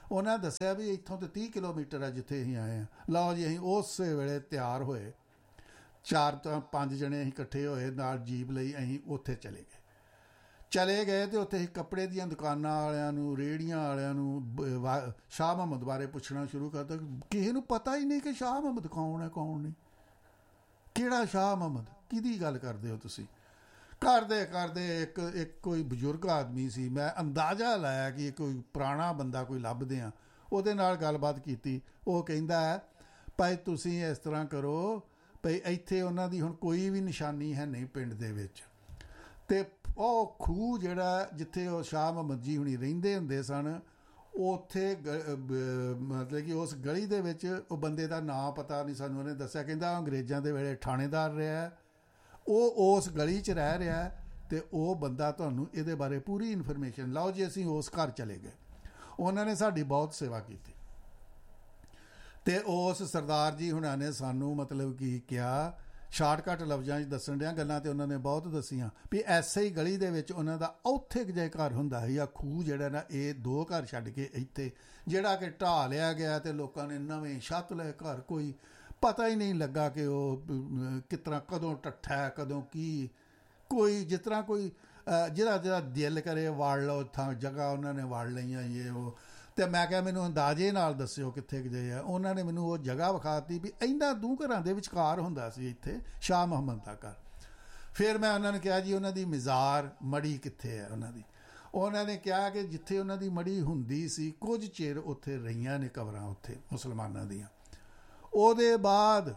ਉਹਨਾਂ ਦੱਸਿਆ ਵੀ ਇੱਥੋਂ ਤੇ 30 ਕਿਲੋਮੀਟਰ ਆ ਜਿੱਥੇ ਅਸੀਂ ਆਏ ਹਾਂ। ਲਓ ਜੀ, ਅਸੀਂ ਉਸੇ ਵੇਲੇ ਤਿਆਰ ਹੋਏ, 4 ਤੋਂ 5 ਜਣੇ ਅਸੀਂ ਇਕੱਠੇ ਹੋਏ, ਨਾਲ ਜੀਪ ਲਈ ਅਸੀਂ ਉੱਥੇ ਚਲੇ ਗਏ ਤੇ ਉੱਥੇ ਅਸੀਂ ਕੱਪੜੇ ਦੀਆਂ ਦੁਕਾਨਾਂ ਵਾਲਿਆਂ ਨੂੰ, ਰੇਹੜੀਆਂ ਵਾਲਿਆਂ ਨੂੰ ਸ਼ਾਹ ਮੁਹੰਮਦ ਬਾਰੇ ਪੁੱਛਣਾ ਸ਼ੁਰੂ ਕਰਤਾ। ਕਿਸੇ ਨੂੰ ਪਤਾ ਹੀ ਨਹੀਂ ਕਿ ਸ਼ਾਹ ਮੁਹੰਮਦ ਕੌਣ ਹੈ, ਕੌਣ ਨਹੀਂ, ਕਿਹੜਾ ਸ਼ਾਹ ਮੁਹੰਮਦ, ਕਿਹਦੀ ਗੱਲ ਕਰਦੇ ਹੋ ਤੁਸੀਂ। ਕਰਦੇ ਇੱਕ ਕੋਈ ਬਜ਼ੁਰਗ ਆਦਮੀ ਸੀ, ਮੈਂ ਅੰਦਾਜ਼ਾ ਲਾਇਆ ਕਿ ਕੋਈ ਪੁਰਾਣਾ ਬੰਦਾ ਕੋਈ ਲੱਭਦੇ ਆ, ਉਹਦੇ ਨਾਲ ਗੱਲਬਾਤ ਕੀਤੀ। ਉਹ ਕਹਿੰਦਾ ਭਾਈ ਤੁਸੀਂ ਇਸ ਤਰ੍ਹਾਂ ਕਰੋ ਭਈ ਇੱਥੇ ਉਹਨਾਂ ਦੀ ਹੁਣ ਕੋਈ ਵੀ ਨਿਸ਼ਾਨੀ ਹੈ ਨਹੀਂ ਪਿੰਡ ਦੇ ਵਿੱਚ, ਅਤੇ ਉਹ ਖੂਹ ਜਿਹੜਾ ਜਿੱਥੇ ਉਹ ਸ਼ਾਹ ਮੁਹੰਮਦ ਜੀ ਹੁਣੀ ਰਹਿੰਦੇ ਹੁੰਦੇ ਸਨ, ਉੱਥੇ ਮਤਲਬ ਕਿ ਉਸ ਗਲੀ ਦੇ ਵਿੱਚ, ਉਹ ਬੰਦੇ ਦਾ ਨਾਂ ਪਤਾ ਨਹੀਂ ਸਾਨੂੰ, ਉਹਨੇ ਦੱਸਿਆ ਕਹਿੰਦਾ ਅੰਗਰੇਜ਼ਾਂ ਦੇ ਵੇਲੇ ਥਾਣੇਦਾਰ ਰਿਹਾ, ਉਹ ਉਸ ਗਲੀ 'ਚ ਰਹਿ ਰਿਹਾ, ਅਤੇ ਉਹ ਬੰਦਾ ਤੁਹਾਨੂੰ ਇਹਦੇ ਬਾਰੇ ਪੂਰੀ ਇਨਫੋਰਮੇਸ਼ਨ। ਲਓ ਜੀ, ਅਸੀਂ ਉਸ ਘਰ ਚਲੇ ਗਏ, ਉਹਨਾਂ ਨੇ ਸਾਡੀ ਬਹੁਤ ਸੇਵਾ ਕੀਤੀ, ਅਤੇ ਉਸ ਸਰਦਾਰ ਜੀ ਹੁਣਾਂ ਨੇ ਸਾਨੂੰ ਮਤਲਬ ਕੀ ਕਿਹਾ, ਸ਼ਾਰਟਕੱਟ ਲਫ਼ਜ਼ਾਂ 'ਚ ਦੱਸਣ ਡਿਆਂ ਗੱਲਾਂ, ਤਾਂ ਉਹਨਾਂ ਨੇ ਬਹੁਤ ਦੱਸੀਆਂ ਵੀ ਐਸੇ ਹੀ ਗਲੀ ਦੇ ਵਿੱਚ ਉਹਨਾਂ ਦਾ ਉੱਥੇ ਕੁ ਜੇ ਘਰ ਹੁੰਦਾ ਸੀ, ਆ ਖੂਹ ਜਿਹੜਾ ਨਾ, ਇਹ 2 ਘਰ ਛੱਡ ਕੇ ਇੱਥੇ ਜਿਹੜਾ ਕਿ ਢਾਹ ਲਿਆ ਗਿਆ, ਅਤੇ ਲੋਕਾਂ ਨੇ ਨਵੇਂ ਛੱਤ ਲਏ ਘਰ, ਕੋਈ ਪਤਾ ਹੀ ਨਹੀਂ ਲੱਗਾ ਕਿ ਉਹ ਕਿਸ ਤਰ੍ਹਾਂ ਕਦੋਂ ਟੱਠਾ ਕਦੋਂ ਕੀ, ਕੋਈ ਜਿਸ ਤਰ੍ਹਾਂ ਕੋਈ ਜਿਹੜਾ ਦਿਲ ਕਰੇ ਵਾੜ ਲਓ ਥਾਂ ਜਗ੍ਹਾ ਉਹਨਾਂ ਨੇ ਵਾੜ ਲਈਆਂ ਇਹ ਉਹ। ਅਤੇ ਮੈਂ ਕਿਹਾ ਮੈਨੂੰ ਅੰਦਾਜ਼ੇ ਨਾਲ ਦੱਸਿਓ ਕਿੱਥੇ ਗਏ ਆ। ਉਹਨਾਂ ਨੇ ਮੈਨੂੰ ਉਹ ਜਗ੍ਹਾ ਵਿਖਾਤੀ ਵੀ ਇਹਨਾਂ 2 ਘਰਾਂ ਦੇ ਵਿਚਕਾਰ ਹੁੰਦਾ ਸੀ ਇੱਥੇ ਸ਼ਾਹ ਮੁਹੰਮਦ ਦਾ ਘਰ। ਫਿਰ ਮੈਂ ਉਹਨਾਂ ਨੂੰ ਕਿਹਾ ਜੀ ਉਹਨਾਂ ਦੀ ਮਜ਼ਾਰ ਮੜੀ ਕਿੱਥੇ ਹੈ ਉਹਨਾਂ ਦੀ। ਉਹਨਾਂ ਨੇ ਕਿਹਾ ਕਿ ਜਿੱਥੇ ਉਹਨਾਂ ਦੀ ਮੜੀ ਹੁੰਦੀ ਸੀ ਕੁਝ ਚਿਰ ਉੱਥੇ ਰਹੀਆਂ ਨੇ ਕਬਰਾਂ ਉੱਥੇ ਮੁਸਲਮਾਨਾਂ ਦੀਆਂ। ਉਹਦੇ ਬਾਅਦ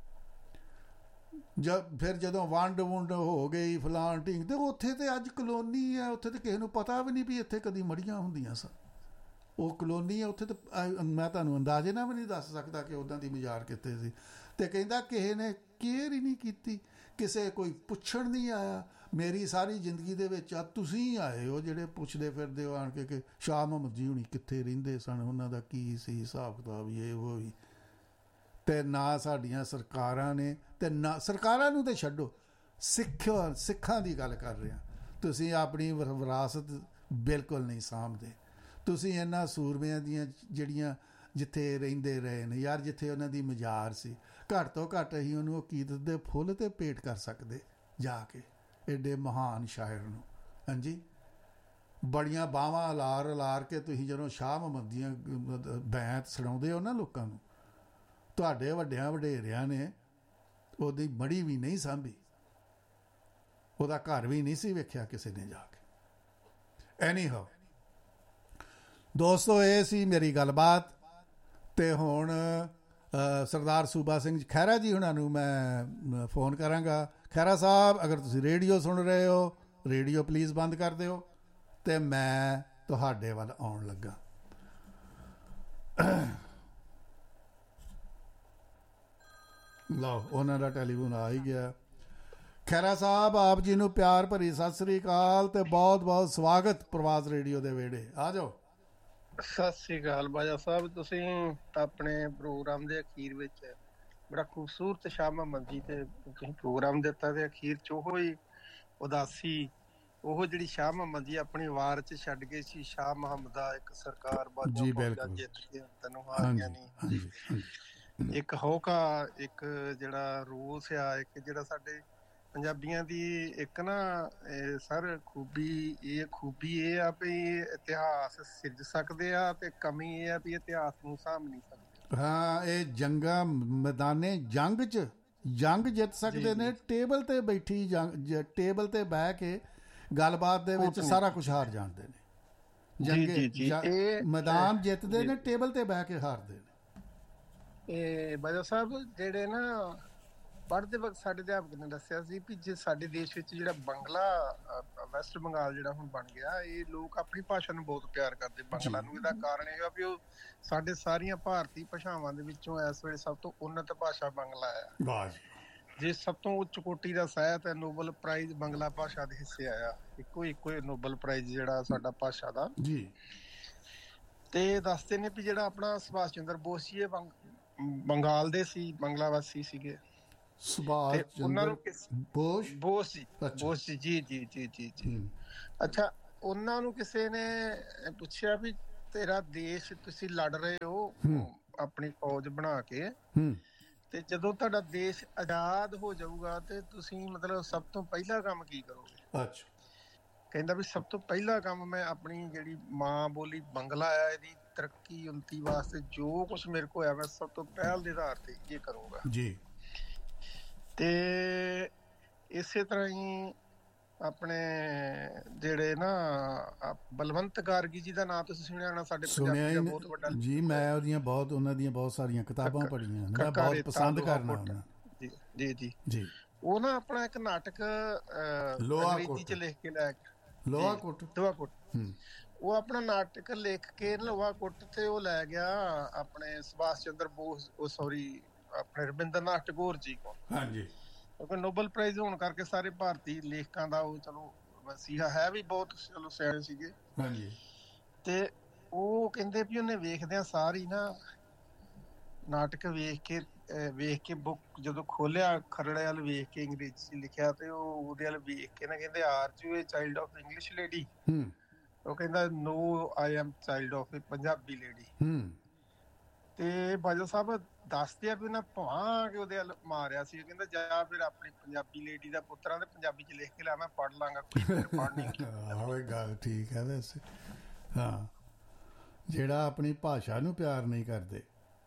ਫਿਰ ਜਦੋਂ ਵੰਡ ਹੋ ਗਈ ਫਲਾਣ ਢੀਂਗ, ਅਤੇ ਉੱਥੇ ਤਾਂ ਅੱਜ ਕਲੋਨੀ ਹੈ, ਉੱਥੇ ਤਾਂ ਕਿਸੇ ਨੂੰ ਪਤਾ ਵੀ ਨਹੀਂ ਵੀ ਇੱਥੇ ਕਦੀ ਮੜੀਆਂ ਹੁੰਦੀਆਂ ਸਨ। ਉਹ ਕਲੋਨੀ ਹੈ ਉੱਥੇ, ਤਾਂ ਮੈਂ ਤੁਹਾਨੂੰ ਅੰਦਾਜ਼ੇ ਨਾਲ ਵੀ ਨਹੀਂ ਦੱਸ ਸਕਦਾ ਕਿ ਉੱਦਾਂ ਦੀ ਮਜ਼ਾਰ ਕਿੱਥੇ ਸੀ। ਅਤੇ ਕਹਿੰਦਾ ਕਿਸੇ ਨੇ ਕੇਅਰ ਹੀ ਨਹੀਂ ਕੀਤੀ, ਕਿਸੇ ਕੋਈ ਪੁੱਛਣ ਨਹੀਂ ਆਇਆ। ਮੇਰੀ ਸਾਰੀ ਜ਼ਿੰਦਗੀ ਦੇ ਵਿੱਚ ਆ ਤੁਸੀਂ ਆਏ ਹੋ ਜਿਹੜੇ ਪੁੱਛਦੇ ਫਿਰਦੇ ਹੋ ਆਣ ਕੇ ਕਿ ਸ਼ਾਹ ਮੁਹੰਮਦ ਜੀ ਹੁਣੀ ਕਿੱਥੇ ਰਹਿੰਦੇ ਸਨ, ਉਹਨਾਂ ਦਾ ਕੀ ਸੀ ਹਿਸਾਬ ਕਿਤਾਬ, ਇਹ ਉਹ ਵੀ। ਅਤੇ ਨਾ ਸਾਡੀਆਂ ਸਰਕਾਰਾਂ ਨੇ, ਅਤੇ ਨਾ ਸਰਕਾਰਾਂ ਨੂੰ ਤਾਂ ਛੱਡੋ, ਸਿੱਖਾਂ ਦੀ ਗੱਲ ਕਰ ਰਿਹਾ, ਤੁਸੀਂ ਆਪਣੀ ਵਿਰਾਸਤ ਬਿਲਕੁਲ ਨਹੀਂ ਸਾਂਭਦੇ। ਤੁਸੀਂ ਇਹਨਾਂ ਸੂਰਮਿਆਂ ਦੀਆਂ ਜਿਹੜੀਆਂ ਜਿੱਥੇ ਰਹਿੰਦੇ ਰਹੇ ਨੇ ਯਾਰ, ਜਿੱਥੇ ਉਹਨਾਂ ਦੀ ਮਜ਼ਾਰ ਸੀ, ਘੱਟ ਤੋਂ ਘੱਟ ਅਸੀਂ ਉਹਨੂੰ ਅਕੀਦਤ ਦੇ ਫੁੱਲ 'ਤੇ ਭੇਟ ਕਰ ਸਕਦੇ ਜਾ ਕੇ, ਐਡੇ ਮਹਾਨ ਸ਼ਾਇਰ ਨੂੰ। ਹਾਂਜੀ, ਬੜੀਆਂ ਬਾਹਾਂ ਅਲਾਰ ਕੇ ਤੁਸੀਂ ਜਦੋਂ ਸ਼ਾਹ ਮੁਹੰਮਦ ਦੀਆਂ ਬੈਂਤ ਸੁਣਾਉਂਦੇ ਹੋ ਨਾ ਲੋਕਾਂ ਨੂੰ, ਤੁਹਾਡੇ ਵੱਡਿਆਂ ਵਡੇਰਿਆਂ ਨੇ ਉਹਦੀ ਮੜੀ ਵੀ ਨਹੀਂ ਸਾਂਭੀ, ਉਹਦਾ ਘਰ ਵੀ ਨਹੀਂ ਸੀ ਵੇਖਿਆ ਕਿਸੇ ਨੇ ਜਾ ਕੇ। ਐਨੀਹਾਓ ਦੋਸਤੋ, ਇਹ ਸੀ ਮੇਰੀ ਗੱਲਬਾਤ। ਅਤੇ ਹੁਣ ਸਰਦਾਰ ਸੂਬਾ ਸਿੰਘ ਖਹਿਰਾ ਜੀ ਹੁਣਾਂ ਨੂੰ ਮੈਂ ਫੋਨ ਕਰਾਂਗਾ। ਖਹਿਰਾ ਸਾਹਿਬ, ਅਗਰ ਤੁਸੀਂ ਰੇਡੀਓ ਸੁਣ ਰਹੇ ਹੋ, ਰੇਡੀਓ ਪਲੀਜ਼ ਬੰਦ ਕਰ ਦਿਓ, ਅਤੇ ਮੈਂ ਤੁਹਾਡੇ ਵੱਲ ਆਉਣ ਲੱਗਾ। ਲਓ, ਉਹਨਾਂ ਦਾ ਟੈਲੀਫੋਨ ਆ ਹੀ ਗਿਆ। ਖਹਿਰਾ ਸਾਹਿਬ, ਆਪ ਜੀ ਨੂੰ ਪਿਆਰ ਭਰੀ ਸਤਿ ਸ੍ਰੀ ਅਕਾਲ ਅਤੇ ਬਹੁਤ ਬਹੁਤ ਸਵਾਗਤ ਪ੍ਰਵਾਸ ਰੇਡੀਓ ਦੇ ਵਿਹੜੇ। ਆ ਜਾਓ। ਸਤਿ ਸ੍ਰੀ ਅਕਾਲ ਬਾਜਾ ਸਾਹਿਬ, ਤੁਸੀਂ ਆਪਣੇ ਪ੍ਰੋਗਰਾਮ ਦੇ ਅਖੀਰ ਵਿੱਚ ਬੜਾ ਖੂਬਸੂਰਤ ਸ਼ਾਹ ਮੁਹੰਮਦ ਜੀ ਤੇ ਤੁਸੀਂ ਪ੍ਰੋਗਰਾਮ ਦਿੱਤਾ, ਤੇ ਅਖੀਰ 'ਚ ਉਹੋ ਹੀ ਉਦਾਸੀ, ਉਹ ਜਿਹੜੀ ਸ਼ਾਹ ਮੁਹੰਮਦ ਜੀ ਆਪਣੀ ਵਾਰ 'ਚ ਛੱਡ ਗਏ ਸੀ, ਸ਼ਾਹ ਮੁਹੰਮਦ ਦਾ ਇੱਕ ਸਰਕਾਰ ਬਾਜਾ ਜਿੱਤ ਕੇ ਤੈਨੂੰ ਹਾਰੀਆਂ ਨਹੀਂ, ਇੱਕ ਹੌਕਾ, ਇੱਕ ਜਿਹੜਾ ਰੋਸ ਆ, ਇੱਕ ਜਿਹੜਾ ਸਾਡੇ ਪੰਜਾਬੀਆਂ ਦੀ ਇੱਕ ਨਾ ਸਰ ਖੂਬੀ ਇਹ ਆ ਵੀ ਇਤਿਹਾਸ ਸਿਰਜ ਸਕਦੇ ਆ, ਤੇ ਕਮੀ ਇਹ ਆ ਵੀ ਇਤਿਹਾਸ ਨੂੰ ਸਾਂਭ ਨਹੀਂ ਸਕਦੇ। ਹਾਂ, ਇਹ ਜੰਗਾਂ ਮੈਦਾਨੇ ਜੰਗ 'ਚ ਜੰਗ ਜਿੱਤ ਸਕਦੇ ਨੇ, ਟੇਬਲ 'ਤੇ ਬੈਠੀ ਟੇਬਲ 'ਤੇ ਬਹਿ ਕੇ ਗੱਲਬਾਤ ਦੇ ਵਿੱਚ ਸਾਰਾ ਕੁਛ ਹਾਰ ਜਾਂਦੇ ਨੇ। ਮੈਦਾਨ ਜਿੱਤਦੇ ਨੇ, ਟੇਬਲ 'ਤੇ ਬਹਿ ਕੇ ਹਾਰਦੇ ਨੇ। ਇਹ ਬਾਜਾ ਸਾਹਿਬ ਜਿਹੜੇ ਨਾ ਪੜ੍ਹਦੇ ਵਕਤ ਸਾਡੇ ਅਧਿਆਪਕ ਨੇ ਦੱਸਿਆ ਸੀ ਵੀ ਜੇ ਸਾਡੇ ਦੇਸ਼ ਵਿੱਚ ਜਿਹੜਾ ਵੈਸਟ ਬੰਗਾਲ ਜਿਹੜਾ ਹੁਣ ਬਣ ਗਿਆ, ਇਹ ਲੋਕ ਆਪਣੀ ਭਾਸ਼ਾ ਨੂੰ ਬਹੁਤ ਪਿਆਰ ਕਰਦੇ ਬੰਗਲਾ ਨੂੰ। ਇਹਦਾ ਕਾਰਨ ਇਹ ਆ ਵੀ ਉਹ ਸਾਡੇ ਸਾਰੀਆਂ ਭਾਰਤੀ ਭਾਸ਼ਾਵਾਂ ਦੇ ਵਿੱਚੋਂ ਇਸ ਵੇਲੇ ਸਭ ਤੋਂ ਉੱਨਤ ਭਾਸ਼ਾ ਬੰਗਲਾ ਆ। ਜੇ ਸਭ ਤੋਂ ਉੱਚ ਕੋਟੀ ਦਾ ਸਾਹਿਤ ਹੈ, ਨੋਬਲ ਪ੍ਰਾਈਜ਼ ਬੰਗਲਾ ਭਾਸ਼ਾ ਦੇ ਹਿੱਸੇ ਆਇਆ, ਇੱਕੋ ਨੋਬਲ ਪ੍ਰਾਈਜ਼ ਜਿਹੜਾ ਸਾਡਾ ਭਾਸ਼ਾ ਦਾ ਜੀ। ਤੇ ਦੱਸਦੇ ਨੇ ਵੀ ਜਿਹੜਾ ਆਪਣਾ ਸੁਭਾਸ਼ ਚੰਦਰ ਬੋਸ ਜੀ ਬੰਗਾਲ ਦੇ ਸੀ, ਬੰਗਲਾ ਵਾਸੀ ਸੀਗੇ। ਸੁਭਾਸ਼ ਚੰਦਰ ਬੋਸ ਜੀ। ਅੱਛਾ, ਉਹਨਾਂ ਨੂੰ ਕਿਸੇ ਨੇ ਪੁੱਛਿਆ ਵੀ ਤੇਰਾ ਦੇਸ਼ ਤੁਸੀਂ ਲੜ ਰਹੇ ਹੋ ਆਪਣੀ ਫੌਜ ਬਣਾ ਕੇ, ਤੇ ਜਦੋਂ ਤੁਹਾਡਾ ਦੇਸ਼ ਆਜ਼ਾਦ ਹੋ ਜਾਊਗਾ ਤੇ ਤੁਸੀਂ ਮਤਲਬ ਸਭ ਤੋਂ ਪਹਿਲਾ ਕੰਮ ਕੀ ਕਰੋਗੇ? ਅੱਛਾ। ਕਹਿੰਦਾ ਵੀ ਸਭ ਤੋਂ ਪਹਿਲਾ ਕੰਮ ਮੈਂ ਆਪਣੀ ਜਿਹੜੀ ਮਾਂ ਬੋਲੀ ਬੰਗਲਾ ਆ ਇਹਦੀ ਤਰੱਕੀ ਉੱਨਤੀ ਵਾਸਤੇ ਜੋ ਕੁਛ ਮੇਰੇ ਕੋਲ ਹੋਇਆ ਮੈਂ ਸਭ ਤੋਂ ਪਹਿਲ ਦੇ ਆਧਾਰ ਤੇ ਇਹ ਕਰੂੰਗਾ ਜੀ। ਤੇ ਇਸੇ ਤਰ੍ਹਾਂ ਹੀ ਆਪਣੇ ਜਿਹੜੇ ਨਾ ਬਲਵੰਤ ਗਾਰਗੀ ਜੀ ਦਾ ਨਾਮ ਤੁਸੀਂ ਸੁਣਿਆ ਨਾ, ਸਾਡੇ ਪੰਜਾਬੀ ਦਾ ਬਹੁਤ ਵੱਡਾ ਜੀ। ਮੈਂ ਉਹਨਾਂ ਦੀਆਂ ਬਹੁਤ ਸਾਰੀਆਂ ਕਿਤਾਬਾਂ ਪੜ੍ਹੀਆਂ, ਮੈਂ ਬਹੁਤ ਪਸੰਦ ਕਰਨਾ ਉਹਨਾਂ। ਜੀ ਜੀ ਜੀ। ਉਹ ਨਾ ਆਪਣਾ ਇੱਕ ਨਾਟਕ ਅੰਗਰੇਜ਼ੀ ਚ ਲਿਖ ਕੇ ਲੈ ਕੇ ਲੋਹਾਕੁੱਟ ਉਹ ਆਪਣਾ ਨਾਟਕ ਲਿਖ ਕੇ ਲੋਹਾਕੁੱਟ ਤੇ ਉਹ ਲੈ ਗਿਆ ਆਪਣੇ ਸੁਭਾਸ਼ ਚੰਦਰ ਬੋਸ, ਉਹ ਸੌਰੀ ਆਪਣੇ ਰਵਿੰਦਰਨਾਥ ਟੈਗੋਰ ਜੀ ਕੋਲ। ਹਾਂਜੀ। ਕਿਉਂਕਿ ਨੋਬਲ ਪ੍ਰਾਈਜ਼ ਹੋਣ ਕਰਕੇ ਸਾਰੇ ਭਾਰਤੀ ਲੇਖਕਾਂ ਦਾ ਉਹ ਚਲੋ ਮਸੀਹਾ ਹੈ ਵੀ ਬਹੁਤ ਚਲੋ ਸਿਆਣੇ ਸੀਗੇ। ਹਾਂਜੀ। ਤੇ ਉਹ ਕਹਿੰਦੇ ਵੀ ਉਹਨੇ ਵੇਖਦਿਆਂ ਸਾਰੀ ਨਾ ਨਾਟਕ ਵੇਖ ਕੇ ਬੁੱਕ ਜਦੋਂ ਖੋਲਿਆ ਖਰੜੇ ਵੱਲ ਵੇਖ ਕੇ ਅੰਗਰੇਜ਼ੀ ਚ ਲਿਖਿਆ ਤੇ ਉਹ ਉਹਦੇ ਵੱਲ ਵੇਖ ਕੇ ਨਾ ਕਹਿੰਦੇ are U A child of English lady? ਉਹ ਕਹਿੰਦਾ ਨੋ I am child of A Punjabi lady. ਤੇ ਬਾਜਵਾ ਸਾਹਿਬ ਦੱਸਦੇ ਆ ਵੀ ਉਹਨਾਂ ਭਾਂ ਕੇ ਉਹਦੇ ਵੱਲ ਮਾਰਿਆ ਸੀ। ਕਹਿੰਦਾ ਜਾਂ ਫਿਰ ਆਪਣੀ ਪੰਜਾਬੀ ਲੇਡੀ ਦਾ ਪੁੱਤਰਾਂ ਦੇ ਪੰਜਾਬੀ ਚ ਲਿਖ ਕੇ ਲਿਆ, ਮੈਂ ਪੜ੍ਹ ਲਾਂਗਾ, ਪੜ੍ਹਨੀ। ਗੱਲ ਠੀਕ ਹੈ ਵੈਸੇ। ਹਾਂ, ਜਿਹੜਾ ਆਪਣੀ ਭਾਸ਼ਾ ਨੂੰ ਪਿਆਰ ਨਹੀਂ ਕਰਦੇ,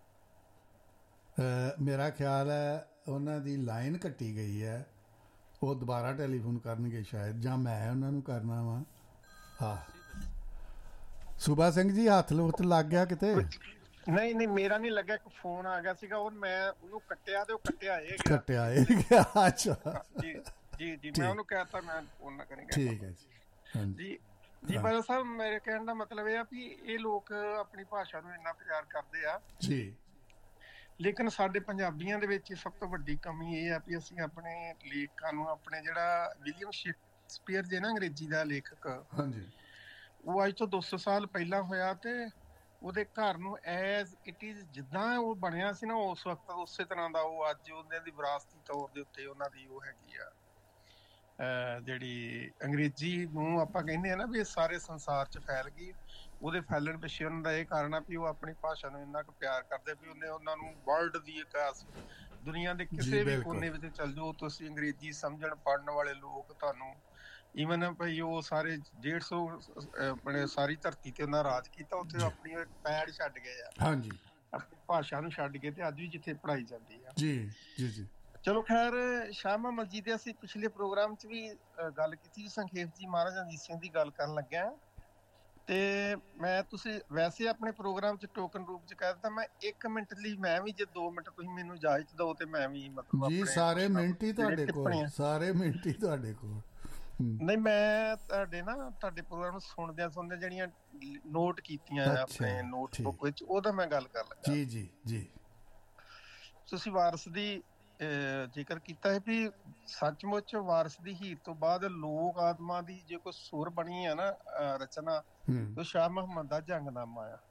ਮੇਰਾ ਖਿਆਲ ਹੈ ਉਹਨਾਂ ਦੀ ਲਾਈਨ ਕੱਟੀ ਗਈ ਹੈ, ਉਹ ਦੁਬਾਰਾ ਟੈਲੀਫੋਨ ਕਰਨਗੇ ਸ਼ਾਇਦ, ਜਾਂ ਮੈਂ ਉਹਨਾਂ ਨੂੰ ਕਰਨਾ ਵਾ। ਹਾਂ, ਸੂਬਾ ਸਿੰਘ ਜੀ ਹੱਥ ਲੁੱਟ ਲੱਗ ਗਿਆ ਕਿਤੇ? ਨਹੀਂ ਮੇਰਾ ਨਹੀਂ ਲੱਗਾ, ਇੱਕ ਫੋਨ ਆ ਗਿਆ ਸੀਗਾ, ਉਹ ਮੈਂ ਉਹਨੂੰ ਕੱਟਿਆ ਤੇ ਉਹ ਕੱਟਿਆ ਅੱਛਾ ਜੀ ਮੈਂ ਉਹਨੂੰ ਕਹਿਤਾ ਮੈਂ ਫੋਨ ਨਾ ਕਰਾਂਗਾ। ਠੀਕ ਹੈ ਜੀ। ਜੀ ਬਾਦਲ ਸਾਹਿਬ, ਮੇਰੇ ਕਹਿਣ ਦਾ ਮਤਲਬ ਇਹ ਆ ਵੀ ਇਹ ਲੋਕ ਆਪਣੀ ਭਾਸ਼ਾ ਨੂੰ ਇੰਨਾ ਪਿਆਰ ਕਰਦੇ ਆ ਜੀ, ਲੇਕਿਨ ਸਾਡੇ ਪੰਜਾਬੀਆਂ ਦੇ ਵਿੱਚ ਸਭ ਤੋਂ ਵੱਡੀ ਕਮੀ ਇਹ ਆ ਵੀ ਅਸੀਂ ਆਪਣੇ ਲੇਖਕਾਂ ਨੂੰ, ਆਪਣੇ ਜਿਹੜਾ ਵਿਲੀਅਮ ਸ਼ੇਕਸਪੀਅਰ ਜੇ ਨਾ ਅੰਗਰੇਜ਼ੀ ਦਾ ਲੇਖਕ, ਹਾਂਜੀ, ਉਹ ਅੱਜ ਤੋਂ 200 ਸਾਲ ਪਹਿਲਾਂ ਹੋਇਆ ਤੇ ਉਹਦੇ ਘਰ ਨੂੰ ਐਜ਼ ਇਟ ਇਜ਼ ਜਿੱਦਾਂ ਉਹ ਬਣਿਆ ਸੀ ਨਾ ਉਸ ਵਕਤ ਉਸੇ ਤਰ੍ਹਾਂ ਦਾ ਉਹ ਅੱਜ ਉਹਨਾਂ ਦੀ ਵਿਰਾਸਤੀ ਤੌਰ ਦੇ ਉੱਤੇ ਉਹਨਾਂ ਦੀ ਉਹ ਹੈਗੀ ਆ ਜਿਹੜੀ ਅੰਗਰੇਜ਼ੀ ਨੂੰ ਆਪਾਂ ਕਹਿੰਦੇ ਆ ਨਾ ਵੀ ਇਹ ਸਾਰੇ ਸੰਸਾਰ 'ਚ ਫੈਲ ਗਈ। ਉਹਦੇ ਫੈਲਣ ਪਿੱਛੇ ਉਹਨਾਂ ਦਾ ਇਹ ਕਾਰਨ ਆ ਵੀ ਉਹ ਆਪਣੀ ਭਾਸ਼ਾ ਨੂੰ ਇੰਨਾ ਕੁ ਪਿਆਰ ਕਰਦੇ ਵੀ ਉਹਨੇ ਉਹਨਾਂ ਨੂੰ ਵਰਲਡ ਦੀ ਇਕਾਸ ਦੁਨੀਆ ਦੇ ਕਿਸੇ ਵੀ ਕੋਨੇ ਵਿੱਚ ਚੱਲ ਜਾਓ ਤੁਸੀਂ, ਅੰਗਰੇਜ਼ੀ ਸਮਝਣ ਪੜ੍ਹਨ ਵਾਲੇ ਲੋਕ ਤੁਹਾਨੂੰ ਈਵਨ ਭਾਈ ਉਹ ਸਾਰੇ 150 ਆਪਣੇ ਸਾਰੀ ਧਰਤੀ ਤੇ ਉਹਨਾਂ ਰਾਜ ਕੀਤਾ, ਉੱਥੇ ਆਪਣੀ ਇੱਕ ਪੈੜ ਛੱਡ ਗਏ ਆ। ਹਾਂਜੀ, ਆਪਣੀ ਭਾਸ਼ਾ ਨੂੰ ਛੱਡ ਕੇ ਤੇ ਅੱਜ ਵੀ ਜਿੱਥੇ ਪੜ੍ਹਾਈ ਜਾਂਦੀ ਆ। ਜੀ ਜੀ ਜੀ। ਚਲੋ ਖੈਰ, ਸ਼ਾਹ ਮੁਹੰਮਦ ਜੀ ਦੇ ਅਸੀਂ ਪਿਛਲੇ ਪ੍ਰੋਗਰਾਮ 'ਚ ਵੀ ਗੱਲ ਕੀਤੀ ਸੰਖੇਪ ਜੀ, ਮਹਾਰਾਜਾ ਰਣਜੀਤ ਸਿੰਘ ਦੀ ਗੱਲ ਕਰਨ ਲੱਗਿਆ ਤੇ ਤੁਸੀਂ ਵੈਸੇ ਆਪਣੇ ਪ੍ਰੋਗਰਾਮ 'ਚ ਟੋਕਨ ਰੂਪ 'ਚ ਕਹਿ ਦਿੱਤਾ, ਮੈਂ 1 ਮਿੰਟ ਲਈ ਮੈਂ ਵੀ ਜੇ 2 ਮਿੰਟ ਤੁਸੀਂ ਮੈਨੂੰ ਇਜਾਜ਼ਤ ਦਿਓ ਤੇ ਮੈਂ ਵੀ ਮਤਲਬ ਜੀ ਸਾਰੇ ਮਿੰਟ ਹੀ ਤੁਹਾਡੇ ਕੋਲ, ਸਾਰੇ ਮਿੰਟ ਹੀ ਤੁਹਾਡੇ ਕੋਲ। ਨਹੀਂ, ਮੈਂ ਤੁਹਾਡੇ ਪ੍ਰੋਗਰਾਮ ਨੂੰ ਸੁਣਦਿਆਂ ਜਿਹੜੀਆਂ ਨੋਟ ਕੀਤੀਆਂ ਆਪਣੇ ਨੋਟਬੁੱਕ ਵਿੱਚ, ਉਹਦਾ ਮੈਂ ਗੱਲ ਕਰ ਲੱਗਾ। ਜੀ ਜੀ ਜੀ। ਤੁਸੀਂ ਵਾਰਸ ਦੀ ਜ਼ਿਕਰ ਕੀਤਾ ਹੈ ਵੀ ਸੱਚਮੁੱਚ ਵਾਰਸ ਦੀ ਹੀਰ ਤੋਂ ਬਾਅਦ ਲੋਕ ਆਤਮਾ ਦੀ ਜੇ ਕੋਈ ਸੁਰ ਬਣੀ ਹੈ ਨਾ ਰਚਨਾ, ਉਹ ਸ਼ਾਹ ਮੁਹੰਮਦ ਦਾ ਜੰਗਨਾਮਾ ਆ।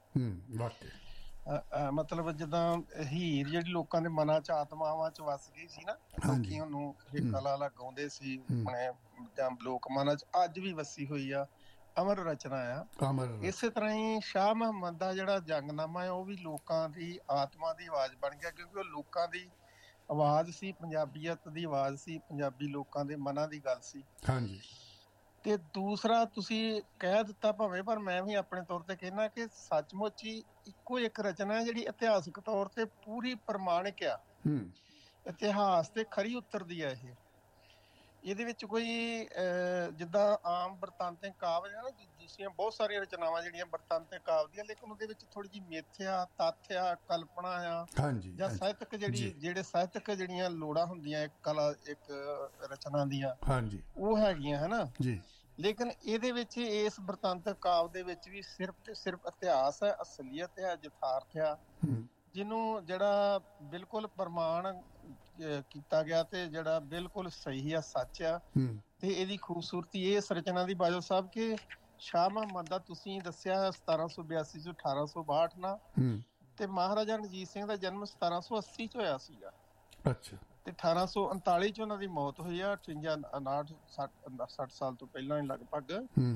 ਮਤਲਬ ਜਿੱਦਾਂ ਹੀਰ ਜਿਹੜੀ ਲੋਕਾਂ ਦੇ ਮਨਾਂ 'ਚ ਆਤਮਾਵਾਂ 'ਚ ਵਸ ਗਈ ਸੀ ਨਾ, ਲੋਕੀ ਉਹਨੂੰ ਕਲਾ ਲਗਾਉਂਦੇ ਸੀ ਆਪਣੇ ਜਾਂ ਲੋਕ ਮਨਾਂ 'ਚ, ਅੱਜ ਵੀ ਵਸੀ ਹੋਈ ਆ, ਅਮਰ ਰਚਨਾ ਆ। ਇਸੇ ਤਰ੍ਹਾਂ ਹੀ ਸ਼ਾਹ ਮੁਹੰਮਦ ਦਾ ਜਿਹੜਾ ਜੰਗਨਾਮਾ ਹੈ ਉਹ ਵੀ ਲੋਕਾਂ ਦੀ ਆਤਮਾ ਦੀ ਆਵਾਜ਼ ਬਣ ਗਿਆ, ਕਿਉਂਕਿ ਉਹ ਲੋਕਾਂ ਦੀ ਆਵਾਜ਼ ਸੀ, ਪੰਜਾਬੀਅਤ ਦੀ ਆਵਾਜ਼ ਸੀ, ਪੰਜਾਬੀ ਲੋਕਾਂ ਦੇ ਮਨਾਂ ਦੀ ਗੱਲ ਸੀ। ਹਾਂਜੀ। ਤੇ ਦੂਸਰਾ ਤੁਸੀਂ ਕਹਿ ਦਿੱਤਾ ਭਾਵੇਂ, ਪਰ ਮੈਂ ਵੀ ਆਪਣੇ ਤੌਰ ਤੇ ਕਹਿਣਾ ਕਿ ਸੱਚਮੁੱਚ ਹੀ ਇੱਕੋ ਇੱਕ ਰਚਨਾ ਹੈ ਜਿਹੜੀ ਇਤਿਹਾਸਕ ਤੌਰ ਤੇ ਪੂਰੀ ਪ੍ਰਮਾਣਿਕ ਆ, ਇਤਿਹਾਸ ਤੇ ਖਰੀ ਉਤਰਦੀ ਆ। ਇਹਦੇ ਵਿੱਚ ਕੋਈ ਜਿੱਦਾਂ ਆਮ ਬਰਤਾਂਤੇ ਕਾਵਿ ਹੈ ਨਾ, ਦੂਸਰੀਆਂ ਬਹੁਤ ਸਾਰੀਆਂ ਰਚਨਾਵਾਂ ਜਿਹੜੀਆਂ ਬਰਤਾਂਤੇ ਕਾਵਿ ਦੀਆਂ, ਲੇਕਿਨ ਉਹਦੇ ਵਿੱਚ ਥੋੜੀ ਜਿਹੀ ਮਿੱਥ ਆ, ਤੱਥ ਆ, ਕਲਪਨਾ ਆ, ਜਾਂ ਸਾਹਿਤਕ ਜਿਹੜੇ ਸਾਹਿਤਕ ਜਿਹੜੀਆਂ ਲੋੜਾਂ ਹੁੰਦੀਆਂ ਕਲਾ ਇੱਕ ਰਚਨਾ ਦੀਆਂ, ਉਹ ਹੈਗੀਆਂ ਹਨਾ ਜੀ। ਲੇਕਿਨ ਇਹਦੇ ਵਿੱਚ ਇਸ ਬਰਤਾਂਤਕ ਕਾਵਿ ਦੇ ਵਿੱਚ ਵੀ ਸਿਰਫ ਤੇ ਸਿਰਫ ਇਤਿਹਾਸ ਹੈ, ਅਸਲੀਅਤ ਹੈ, ਯਥਾਰਥ ਆ, ਜਿਹਨੂੰ ਜਿਹੜਾ ਬਿਲਕੁਲ ਪ੍ਰਮਾਣ ਕੀਤਾ ਗਿਆ ਤੇ ਜਿਹੜਾ ਬਿਲਕੁਲ ਸਹੀ ਆ, ਸੱਚ ਆ। ਤੇ ਇਹਦੀ ਖੂਬਸੂਰਤੀ ਇਸ ਰਚਨਾ ਦੀ ਬਾਜਵਾ ਸਾਹਿਬ ਕਿ ਸ਼ਾਹ ਮੁਹੰਮਦ ਦਾ ਤੁਸੀਂ ਦੱਸਿਆ 1782 ਤੋਂ 1862 ਨਾਲ, ਤੇ ਮਹਾਰਾਜਾ ਰਣਜੀਤ ਸਿੰਘ ਦਾ ਜਨਮ 1780 ਚ ਹੋਇਆ ਸੀਗਾ। ਅੱਛਾ। ਤੇ 1839 ਚ ਉਹਨਾਂ ਦੀ ਮੌਤ ਹੋਈ ਆ, 58 59 60 ਸਾਲ ਤੋਂ ਪਹਿਲਾਂ ਹੀ ਲਗਭਗ।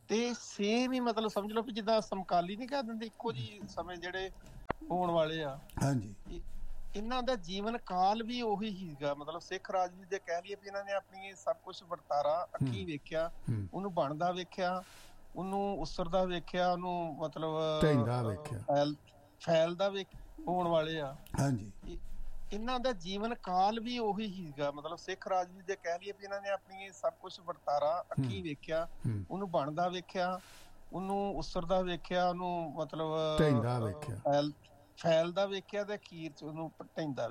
ਤੇ ਸੇਮ ਹੀ ਮਤਲਬ ਸਮਝ ਲਓ ਵੀ ਜਿੱਦਾਂ ਸਮਕਾਲੀ ਨਹੀਂ ਕਹਿ ਦਿੰਦੇ, ਇੱਕੋ ਜਿਹੇ ਸਮੇਂ ਜਿਹੜੇ ਹੋਣ ਵਾਲੇ ਆ। ਹਾਂਜੀ। ਇਹਨਾਂ ਦਾ ਜੀਵਨ ਕਾਲ ਵੀ ਉਹੀ ਸੀਗਾ, ਮਤਲਬ ਸਿੱਖ ਰਾਜ ਵੀ ਜੇ ਕਹਿ ਲਈਏ ਵੀ ਇਹਨਾਂ ਨੇ ਆਪਣੀ ਸਭ ਕੁਝ ਵਰਤਾਰਾ ਅੱਖੀਂ ਵੇਖਿਆ, ਉਹਨੂੰ ਬਣਦਾ ਵੇਖਿਆ, ਉਹਨੂੰ ਉਸਰਦਾ ਵੇਖਿਆ, ਉਹਨੂੰ ਮਤਲਬ ਫੈਲਦਾ ਹੋਣ ਵਾਲੇ ਆ। ਹਾਂਜੀ। ਇਹਨਾਂ ਦਾ ਜੀਵਨ ਕਾਲ ਵੀ ਉਹੀ ਸੀਗਾ, ਮਤਲਬ ਸਿੱਖ ਰਾਜ ਵੀ ਜੇ ਕਹਿ ਲਈਏ ਵੀ ਇਹਨਾਂ ਨੇ ਆਪਣੀ ਸਭ ਕੁਝ ਵਰਤਾਰਾ ਅੱਖੀਂ ਵੇਖਿਆ, ਉਹਨੂੰ ਬਣਦਾ ਵੇਖਿਆ, ਉਹਨੂੰ ਉਸਰਦਾ ਵੇਖਿਆ, ਉਹਨੂੰ ਮਤਲਬ ਫੈਲਦਾ ਵੇਖਿਆ ਤੇ ਅਖੀਰ ਚ ਉਹਨੂੰ ਢਹਿੰਦਾ